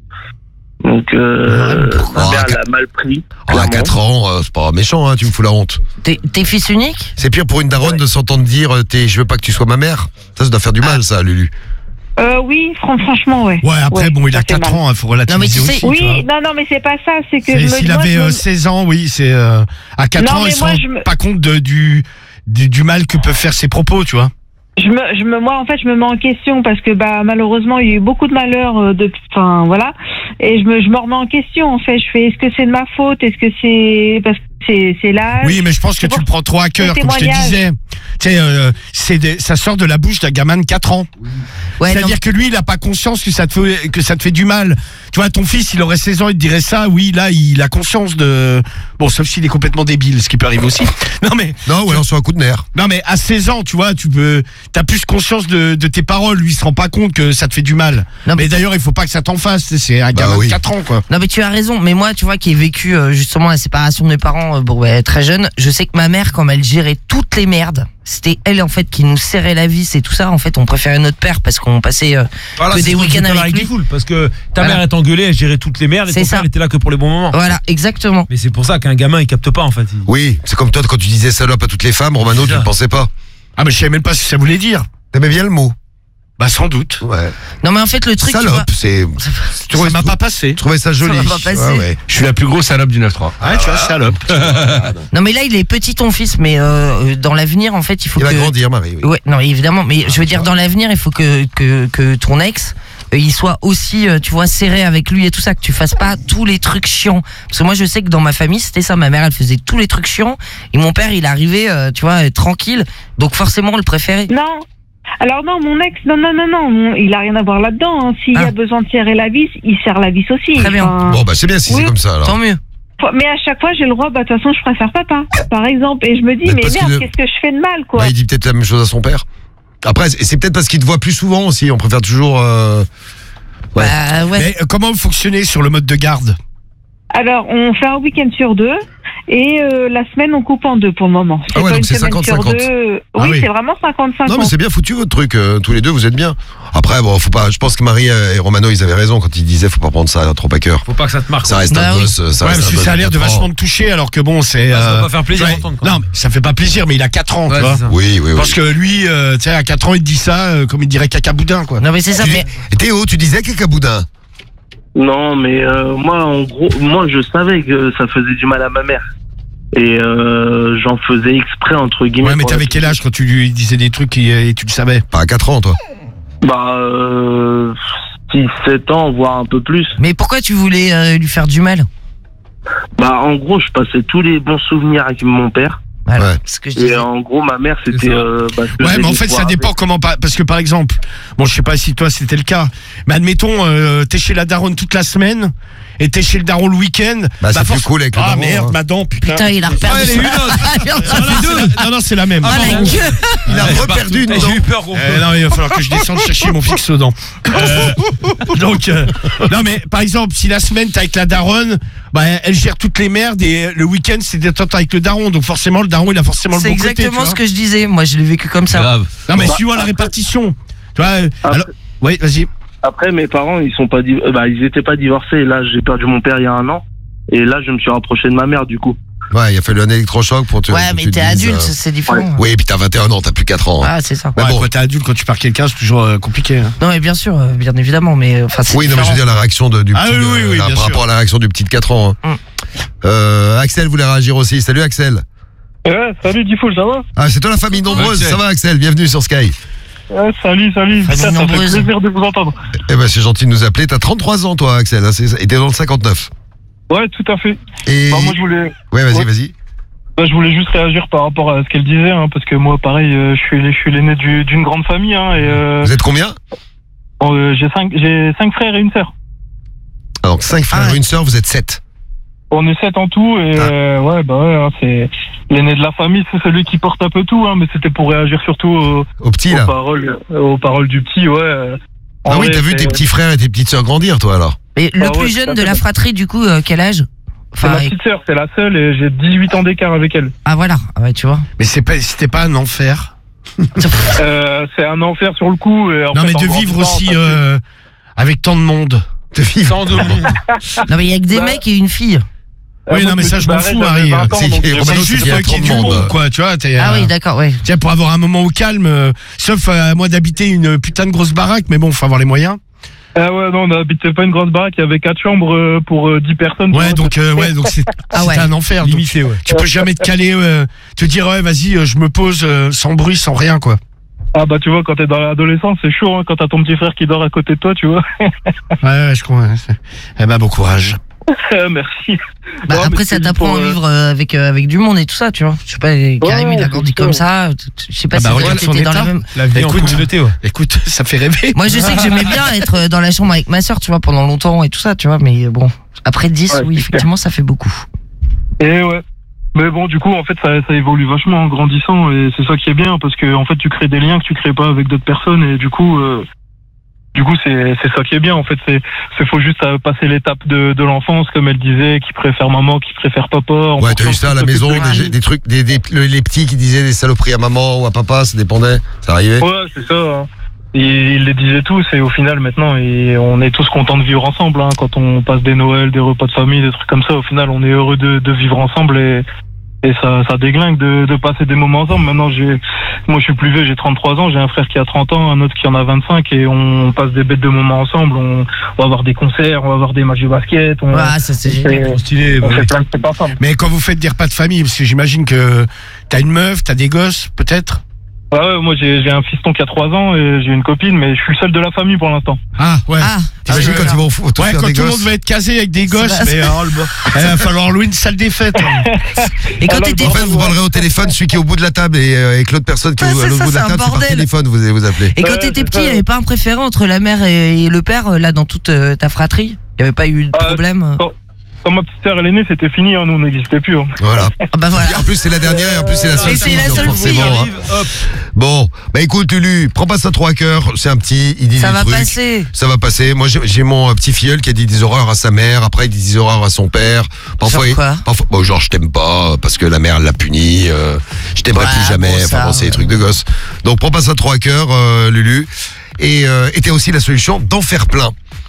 Donc, euh, pourquoi ma mère, Ah, elle a mal pris. Oh, à clairement. quatre ans, euh, c'est pas méchant, hein, tu me fous la honte. T'es t'es fils unique? C'est pire pour une daronne de s'entendre dire euh, t'es, je veux pas que tu sois ma mère. Ça, ça doit faire du mal, ça, Lulu. Euh, oui, fran- franchement, ouais. Ouais, après, Ouais, bon, il ça a fait quatre mal. ans, il faut relativiser Non, mais tu sais- aussi, tu Oui, vois. non, non, mais c'est pas ça, c'est que C'est- je me S'il moi, avait je me- euh, seize ans, oui, c'est euh, à quatre Non, ans, mais il se moi, rend je me- pas compte de, du, du du mal que peuvent faire ses propos, tu vois. Je me, je me, moi, en fait, je me mets en question parce que, bah, malheureusement, il y a eu beaucoup de malheurs euh, depuis, enfin, voilà. Et je me, je me remets en question, en fait. Je fais, est-ce que c'est de ma faute? Est-ce que c'est, parce que c'est, c'est l'âge? Oui, mais je pense que tu le prends trop à cœur, Le comme je te témoignage. disais. Tu sais, euh, c'est des- ça sort de la bouche d'un gamin de quatre ans. Ouais, non, C'est-à-dire que lui, il a pas conscience que ça te fait, que ça te fait du mal. Tu vois, ton fils, il aurait seize ans, il te dirait ça. Oui, là, il a conscience de. Bon, sauf s'il est complètement débile, ce qui peut arriver aussi. Non, mais. Non, ou alors sur un coup de nerf. Non, mais à seize ans, tu vois, tu peux. T'as plus conscience de, de tes paroles. Lui, il se rend pas compte que ça te fait du mal. Non, mais mais- d'ailleurs, il faut pas que ça t'en fasse. C'est un gamin oui. de quatre ans, quoi. Non mais tu as raison, mais moi tu vois qui ai vécu euh, justement la séparation de mes parents euh, bon, ouais, très jeune, je sais que ma mère quand elle gérait toutes les merdes, c'était elle en fait qui nous serrait la vis et tout ça, en fait on préférait notre père parce qu'on passait euh, Voilà, que c'est des ce que je week-ends disais avec avec lui. Fool, parce que ta Voilà. mère elle t'engueulait, elle gérait toutes les merdes et C'est ton ça. père était là que pour les bons moments. Voilà, exactement. Mais c'est pour ça qu'un gamin il capte pas en fait. Il- Oui, c'est comme toi quand tu disais salope à toutes les femmes, Romano, C'est tu ça. ne pensais pas. Ah, mais je savais même pas ce que ça voulait dire. T'aimais bien le mot? Bah, sans doute. Ouais. Non mais en fait le truc tu vois, Salope, c'est. Tu Ça m'a pas passé. Je trouvais ça joli. m'a pas passé. Ouais, ouais. Je suis la plus grosse salope du neuf trois. Ouais, tu vois, salope. non mais là il est petit ton fils, mais euh, dans l'avenir en fait il faut Il que va grandir, Marie. Oui. ouais non évidemment, mais je veux dire dans l'avenir il faut que que que ton ex euh, il soit aussi euh, tu vois serré avec lui et tout ça, que tu fasses pas tous les trucs chiants, parce que moi je sais que dans ma famille c'était ça, ma mère elle faisait tous les trucs chiants et mon père il arrivait euh, tu vois euh, tranquille, donc forcément on le préférait. Non. Alors non, mon ex, non, non, non, non, mon- il a rien à voir là-dedans. Hein. S'il y Ah. a besoin de serrer la vis, il serre la vis aussi. Très bien. Enfin, Bon, bah c'est bien si Oui. c'est comme ça alors. Tant mieux. Mais à chaque fois, j'ai le droit, bah de toute façon, je préfère papa, par exemple. Et je me dis, Mais mais parce merde, qu'il- qu'est-ce que je fais de mal, quoi. Bah, il dit peut-être la même chose à son père. Après, c'est c'est peut-être parce qu'il te voit plus souvent aussi. On préfère toujours. euh, Ouais. Bah ouais. Mais euh, comment vous fonctionnez sur le mode de garde? Alors, on fait un week-end sur deux. Et euh, la semaine, on coupe en deux pour le moment. Ah ouais, pas donc une c'est semaine cinquante sur cinquante. deux. Ah Oui, oui. c'est vraiment cinquante cinquante. Non mais c'est bien foutu votre truc, euh, tous les deux vous êtes bien. Après bon faut pas, je pense que Marie et Romano ils avaient raison quand ils disaient faut pas prendre ça trop à cœur. Faut pas que ça te marque. Ça quoi. reste Bah un oui. gosse, ça Ouais, reste parce un que gosse ça a l'air de quatre ans. vachement te toucher, alors que bon, c'est. Bah, ça euh, doit pas faire plaisir ouais, d'entendre, quoi. Non, mais ça fait pas plaisir, mais il a quatre ans, Ouais, tu vois. c'est ça. Oui oui oui. Parce que lui, euh, tu sais, à quatre ans, il dit ça, euh, comme il dirait cacaboudin, quoi. Non mais c'est ça, Tu dis- mais Et Théo tu disais cacaboudin. Non, mais euh, moi, en gros, moi, je savais que ça faisait du mal à ma mère. Et euh, j'en faisais exprès, entre guillemets. Ouais, mais pour t'avais la- quel âge quand tu lui disais des trucs et, et tu le savais? Pas à quatre ans, toi. Bah, euh, six, sept ans, voire un peu plus. Mais pourquoi tu voulais euh, lui faire du mal? Bah, en gros, je passais tous les bons souvenirs avec mon père. Voilà, ouais. Ce que je Et disais. en gros, ma mère, c'était... Euh, bah, je Ouais, faisais mais en des fait, ça soirées. dépend comment. pa- Parce que par exemple, bon, je sais pas si toi c'était le cas, mais admettons, euh, t'es chez la daronne toute la semaine et t'es chez le daron le week-end. Bah, c'est plus force- cool avec le Ah daron, merde, hein. ma dent, putain. Putain, il a reperdu. Ah, elle est son- une autre. Ah, merde, Non, non, c'est la- non, non, c'est la même. Ah, la gueule. Il a reperdu une dent. J'ai eu peur, gros. Euh, non, il va falloir que je descende chercher mon fixe aux dents. Euh, donc, euh, non, mais par exemple, si la semaine t'es avec la daronne, bah, elle gère toutes les merdes et le week-end c'est détente avec le daron. Donc forcément, le daron il a forcément le C'est bon côté. exactement tu ce vois. que je disais. Moi, je l'ai vécu comme ça. Grave. Non, mais Bah, suivant la répartition. Tu vois, euh, Après- alors, oui, vas-y. Après, mes parents, ils sont pas, di- euh, bah, ils étaient pas divorcés. Là, j'ai perdu mon père il y a un an. Et là, je me suis rapproché de ma mère, du coup. Ouais, il a fallu un électrochoc pour te. Ouais, pour que mais tu t'es te dises, adulte, euh, c'est différent. Oui, puis t'as vingt et un ans, t'as plus quatre ans. hein. Ah, c'est ça. Mais Ouais, bon. quand t'es adulte, quand tu pars quelqu'un, c'est toujours euh, compliqué. hein. Non, mais bien sûr, euh, bien évidemment, mais enfin, c'est Oui, non, mais je veux différent. dire la réaction de, du Ah petit, oui, de- oui, oui, là, bien par sûr. rapport à la réaction du petit de quatre ans. hein. Mm. Euh, Axel voulait réagir aussi. Salut Axel. Ouais, salut Diffoul, ça va? Ah, c'est toi la famille nombreuse. Axel. Ça va Axel? Bienvenue sur Sky. Ouais, salut, salut. Famille Putain, ça fait nombreuse. plaisir de vous entendre. Eh ben, c'est gentil de nous appeler. T'as trente-trois ans, toi, Axel. Hein, c'est ça. Et t'es dans le cinquante-neuf. Ouais, tout à fait. Et. Bah, moi, je voulais, Ouais, vas-y, Ouais. vas-y. bah, je voulais juste réagir par rapport à ce qu'elle disait, hein, parce que moi, pareil, euh, je suis, je suis l'aîné du- d'une grande famille, hein, et euh, Vous êtes combien? euh, j'ai cinq, j'ai cinq frères et une sœur. Alors, cinq frères Ah ouais. et une sœur, vous êtes sept. On est sept en tout, et Ah. euh, ouais, bah ouais, hein, c'est l'aîné de la famille, c'est celui qui porte un peu tout, hein, mais c'était pour réagir surtout aux, Au petit, aux là. paroles, aux paroles du petit, ouais. euh, en Ah oui, vrai, t'as vu c'est- tes petits frères et tes petites sœurs grandir, toi, alors. Mais le Ah ouais, plus tout jeune à de fait. la fratrie, du coup, euh, quel âge? C'est Enfin, ma petite sœur, c'est la seule, et j'ai dix-huit ans d'écart avec elle. ah voilà, ah ouais, tu vois. Mais c'est pas, c'était pas un enfer. Euh, c'est un enfer sur le coup. Et en Non, fait, mais en de vivre grandissant, aussi ça fait- euh, avec tant de monde. De vivre. Tant de monde. Non, mais il y a que des Bah, mecs et une fille. Oui, moi, non, mais je ça, me je m'en suis fous, barré, Harry. j'avais vingt ans, C'est- donc, c'est euh, C'est Romano, juste qu'il y a qu'il y ait trop du de monde. monde, quoi. Tu vois, t'es, Ah euh, oui, d'accord, ouais. tiens, pour avoir un moment au calme, euh, sauf euh, à moi d'habiter une putain de grosse baraque, mais bon, faut avoir les moyens. Ah ouais, non, on n'habitait pas une grosse baraque, il y avait quatre chambres euh, pour euh, dix personnes. tu Ouais, vois, donc, euh, ouais, donc c'est, Ah c'est ouais. un enfer. donc Limité, ouais. tu peux jamais te caler, euh, te dire, ouais, vas-y, euh, je me pose euh, sans bruit, sans rien, quoi. Ah bah tu vois, quand t'es dans l'adolescence, c'est chaud, hein, quand t'as ton petit frère qui dort à côté de toi, tu vois. Ouais, ouais, je crois. ouais, c'est- Eh ben, bon courage. Merci. Bah, Non, mais après, c'est ça juste t'apprend pour, à euh, vivre euh, avec, euh, avec du monde et tout ça, tu vois. Je sais pas, Karim, il a c'est grandi sûr. comme ça. Je sais pas Ah bah, si regarde toi, son t'étais dans la état. même. La vie en Écoute. communauté, ouais. Écoute, ça fait rêver. Moi, je sais que j'aimais bien être euh, dans la chambre avec ma soeur, tu vois, pendant longtemps et tout ça, tu vois. Mais bon, après dix, Ouais, oui, c'est effectivement, ça fait beaucoup. Et ouais. Mais bon, du coup, en fait, ça, ça évolue vachement en grandissant, et c'est ça qui est bien, parce que en fait, tu crées des liens que tu crées pas avec d'autres personnes, et du coup, euh, du coup, c'est c'est ça qui est bien. En fait, c'est c'est faut juste euh, passer l'étape de, de l'enfance, comme elle disait, qui préfère maman, qui préfère papa. en Ouais, t'as fonction eu ça à de la ce que maison, tu fais. des, des trucs, des, des- le- les petits qui disaient des saloperies à maman ou à papa, ça dépendait. Ça arrivait. Ouais, c'est ça. hein. Et ils les disaient tous, et au final, maintenant, et on est tous contents de vivre ensemble. Hein. Quand on passe des Noëls, des repas de famille, des trucs comme ça, au final, on est heureux de, de vivre ensemble, et, et ça, ça déglingue de, de passer des moments ensemble. Maintenant, j'ai, moi, je suis plus vieux, j'ai trente-trois ans, j'ai un frère qui a trente ans, un autre qui en a vingt-cinq, et on passe des bêtes de moments ensemble. On va avoir des concerts, on va avoir des matchs de basket. On, Ouais, ça, c'est génial. on Stylé, on bah fait oui. plein de trucs ensemble. Mais quand vous faites des repas de famille, parce que j'imagine que t'as une meuf, t'as des gosses, peut-être. Ouais, ouais, moi, j'ai, j'ai un fiston qui a trois ans, et j'ai une copine, mais je suis le seul de la famille pour l'instant. Ah, ouais. Ah, T'imagines Ah, quand ouais. ils vont f- tous Ouais, faire quand des tout le gosses. monde va être casé avec des gosses, va- mais oh, le bo- il va falloir louer une salle des fêtes. hein. et quand Ah, t'étais En fait, vous parlerez au téléphone, celui qui est au bout de la table et euh, avec l'autre personne qui est Ah, au- à c'est l'autre ça, bout de la c'est un table, c'est par bordel. téléphone, vous allez vous appeler. Et quand Ouais, t'étais c'est petit, ça. il n'y avait pas un préféré entre la mère et le père, euh, là, dans toute euh, ta fratrie? Il n'y avait pas eu de Ah, problème? euh Quand, quand ma petite sœur elle est née, c'était fini, hein, nous on n'existait plus. Hein. Voilà. Ah bah voilà. En plus, c'est la dernière et en plus, c'est la seule Et c'est fille, la donc seule forcément. fille. hein. Bon, bah écoute, Lulu, prends pas ça trop à cœur. C'est un petit, il dit Ça des va trucs. passer. Ça va passer. Moi, j'ai j'ai mon euh, petit filleul qui a dit des horreurs à sa mère. Après, il dit des horreurs à son père. Parfois, Genre il- quoi parfois, bon, genre, je t'aime pas parce que la mère l'a puni. Euh, je t'aimerai Ouais, plus jamais. bon, enfin, ça, bon, c'est des ouais. trucs de gosse. Donc, prends pas ça trop à cœur, euh, Lulu. Et euh, et t'as aussi la solution d'en faire plein.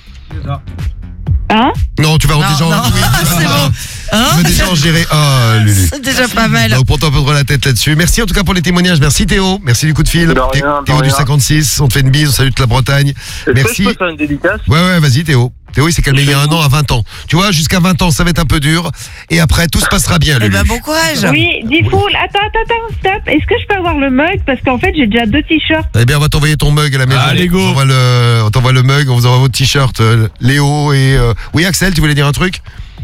Hein? Non, tu vas Non, déjà. non, oui, tu vas- c'est bon. Hein tu vas déjà en gérer. Ah, Lulu. C'est déjà pas mal. Donc pour t'en prendre la tête là-dessus. Merci en tout cas pour les témoignages. Merci Théo. Merci du coup de fil. De rien, Thé- de Théo du rien. cinquantsix. On te fait une bise. On salue toute la Bretagne. Est-ce que Merci. je peux faire une dédicace? Ouais, ouais, vas-y Théo. Théo, il s'est calmé il y a un an à vingt ans. Tu vois, jusqu'à vingt ans, ça va être un peu dur. Et après, tout se passera bien, Lulu. Eh ben, bon courage. Oui, Diffoul, attends, attends, attends, stop. Est-ce que je peux avoir le mug? Parce qu'en fait, j'ai déjà deux t-shirts. Eh bien, on va t'envoyer ton mug à la maison. Allez, go. On t'envoie le, on t'envoie le mug, on vous envoie votre t-shirt. euh, Léo et... euh, Oui, Axel, tu voulais dire un truc?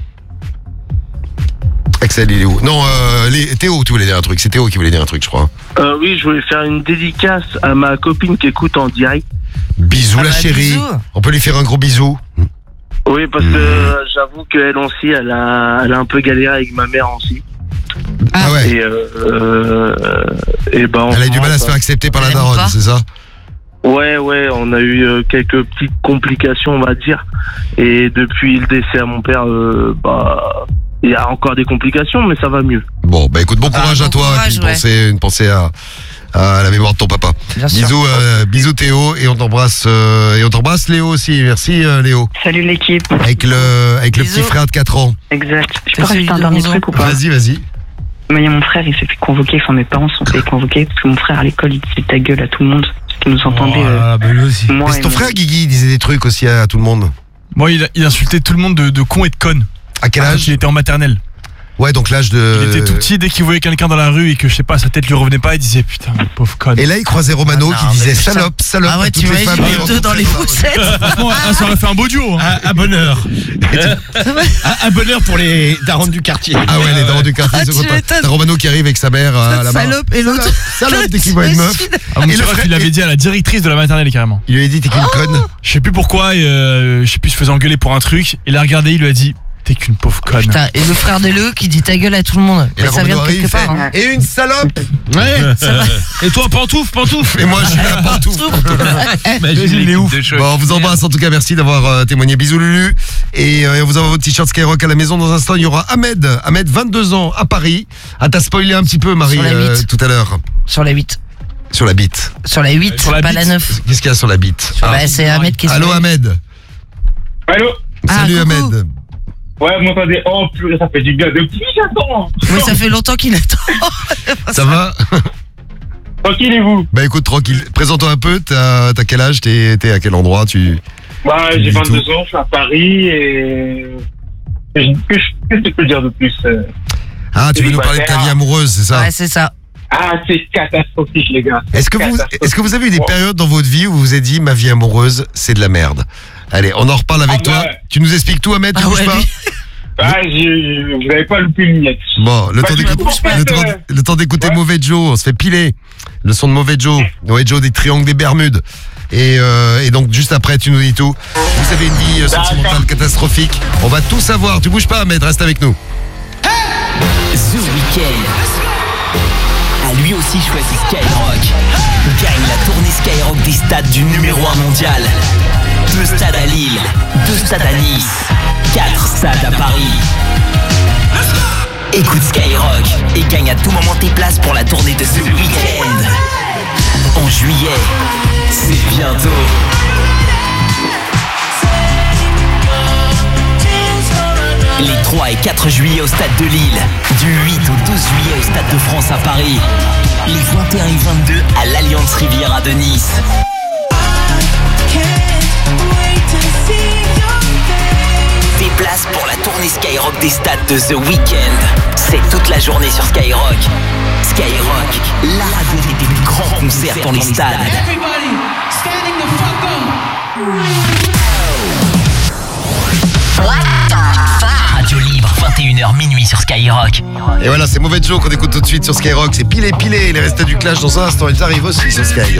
Axel, il est où? Non, euh, les- Théo, tu voulais dire un truc. C'est Théo qui voulait dire un truc, je crois. Euh, oui, je voulais faire une dédicace à ma copine qui écoute en direct. Bisous, Ah la bah, chérie. bisous. On peut lui faire un gros bisou. Oui, parce que euh, j'avoue qu'elle aussi, elle a, elle a un peu galéré avec ma mère aussi. Ah ouais. Et, euh, euh, et ben, Elle a eu du mal à se ça- faire accepter par la Elle aime daronne, pas. c'est ça? Ouais, ouais, on a eu euh, quelques petites complications, on va dire. Et depuis le décès à mon père, euh, bah, il y a encore des complications, mais ça va mieux. Bon, bah écoute, bon courage bon à toi. courage, et puis une ouais. pensée, une pensée à, à la mémoire de ton papa. Bien sûr. Bisous, euh, bisous Théo, et on t'embrasse, euh, et on t'embrasse Léo aussi. Merci euh, Léo. Salut l'équipe. Avec le, avec le Bisous. petit frère de quatre ans. Exact. Je C'est peux celui rajouter un de dernier onze ans. truc ou pas? Vas-y, vas-y. Mais il y a mon frère, il s'est fait convoquer, enfin mes parents se sont fait convoquer parce que mon frère à l'école, il disait ta gueule à tout le monde. Parce qu'il nous entendait. euh, Ah, bah lui aussi. moi Mais c'est et ton mon- frère Guigui, il disait des trucs aussi à, à tout le monde. Moi, il, a- il insultait tout le monde de, de con et de conne. À quel Ah, âge? Il était en maternelle. Ouais, donc l'âge de... Il était tout petit, dès qu'il voyait quelqu'un dans la rue et que je sais pas, sa tête lui revenait pas, il disait putain, le pauvre conne. Et là, il croisait Romano Ah qui non, disait mais putain. salope, salope. Ah ouais, à toutes les t'imagines femmes les qui deux dans les rencontraient. poussettes. Franchement, ah, ça aurait fait un beau duo. Hein. Un, un bonheur. un, un bonheur pour les darons du quartier. Ah ouais, les darons du quartier, Ah, ils sont tu contents. m'étonnes. T'as Romano qui arrive avec sa mère euh, là-bas. Salope et l'autre. Salope dès qu'il voit une meuf. Ah, mon Et le petit ref, frère- il l'avait dit à la directrice de la maternelle carrément. Il lui a dit t'es qu'une conne. Je sais plus pourquoi, et euh, je sais plus, il se faisait engueuler pour un truc. Il l'a regardé, il lui a dit t'es qu'une pauvre conne. Putain, et le frère de Léo qui dit ta gueule à tout le monde. Et Mais là, ça vient de Romano quelque arrive, part. il hein. fait, et une salope. Ouais. C'est vrai. Et toi, pantoufle, pantoufle. Et moi je suis là partout. Imagine il est l'équipe ouf. de choc. Bon, on vous embrasse en tout cas, merci d'avoir euh, témoigné. Bisous Lulu. Et euh, on vous envoie votre t-shirt Skyrock à la maison. Dans un instant, il y aura Ahmed. Ahmed, vingt-deux ans, à Paris. Ah, t'as spoilé un petit peu, Marie, Sur la euh, huit. tout à l'heure. Sur la huit. Sur la bite. Sur la huit, Sur la pas bite. la neuf. Qu'est-ce qu'il y a sur la bite? Bah, c'est Ahmed qui est sur Allô la huit. Ahmed. Allô? Ah, Salut coucou. Ahmed. Ouais, vous m'entendez? Oh, purée, ça fait du bien depuis j'attends. Oui, ça fait longtemps qu'il attend. Ça va? Tranquille et vous? Bah écoute, tranquille. Présente-toi un peu, t'as t'as quel âge? T'es t'es à quel endroit? Tu... Bah, j'ai Du vingt-deux tout. ans, je suis à Paris et. et je- Qu'est-ce que je peux dire de plus? euh Ah, tu veux nous parler de ta vie amoureuse, c'est ça? Ouais, c'est ça. Ah, c'est catastrophique, les gars. Est-ce que, vous, est-ce que vous avez eu des périodes dans votre vie où vous vous êtes dit ma vie amoureuse, c'est de la merde? Allez, on en reparle avec Ah toi. bah ouais. Tu nous expliques tout, Ahmed, tu Ah bouges ouais, pas? lui. Ah, j'ai- vous n'avez pas loupé une miette. Bon, le Bah, temps je d'écouter bouge pas, le temps- euh, le temps d'écouter ouais. Mauvais Joe, on se fait piler. Le son de Mauvais Joe. Mauvais Joe des Triangles des Bermudes. Et, euh, et donc, juste après, tu nous dis tout. Vous avez une vie euh, sentimentale catastrophique. On va tout savoir. Tu bouges pas, Ahmed, reste avec nous. The Weeknd a lui aussi choisi Skyrock. Gagne la tournée Skyrock des stades du numéro un mondial. Deux stades à Lille, deux stades à Nice, quatre stades à Paris. Écoute Skyrock et gagne à tout moment tes places pour la tournée de The Weeknd. En juillet, c'est bientôt. Les trois et quatre juillet au stade de Lille, du huit au douze juillet au stade de France à Paris, les vingt et un et vingt-deux à l'Alliance Riviera de Nice. Des places pour la tournée Skyrock des stades de The Weeknd. C'est toute la journée sur Skyrock. Skyrock, la radio des plus grands concerts dans les stades. Radio libre, vingt et une heures minuit sur Skyrock. Et voilà, c'est Mauvais Joe qu'on écoute tout de suite sur Skyrock. C'est pilé, pilé. Les restes du clash dans un instant, ils arrivent aussi sur Skyrock.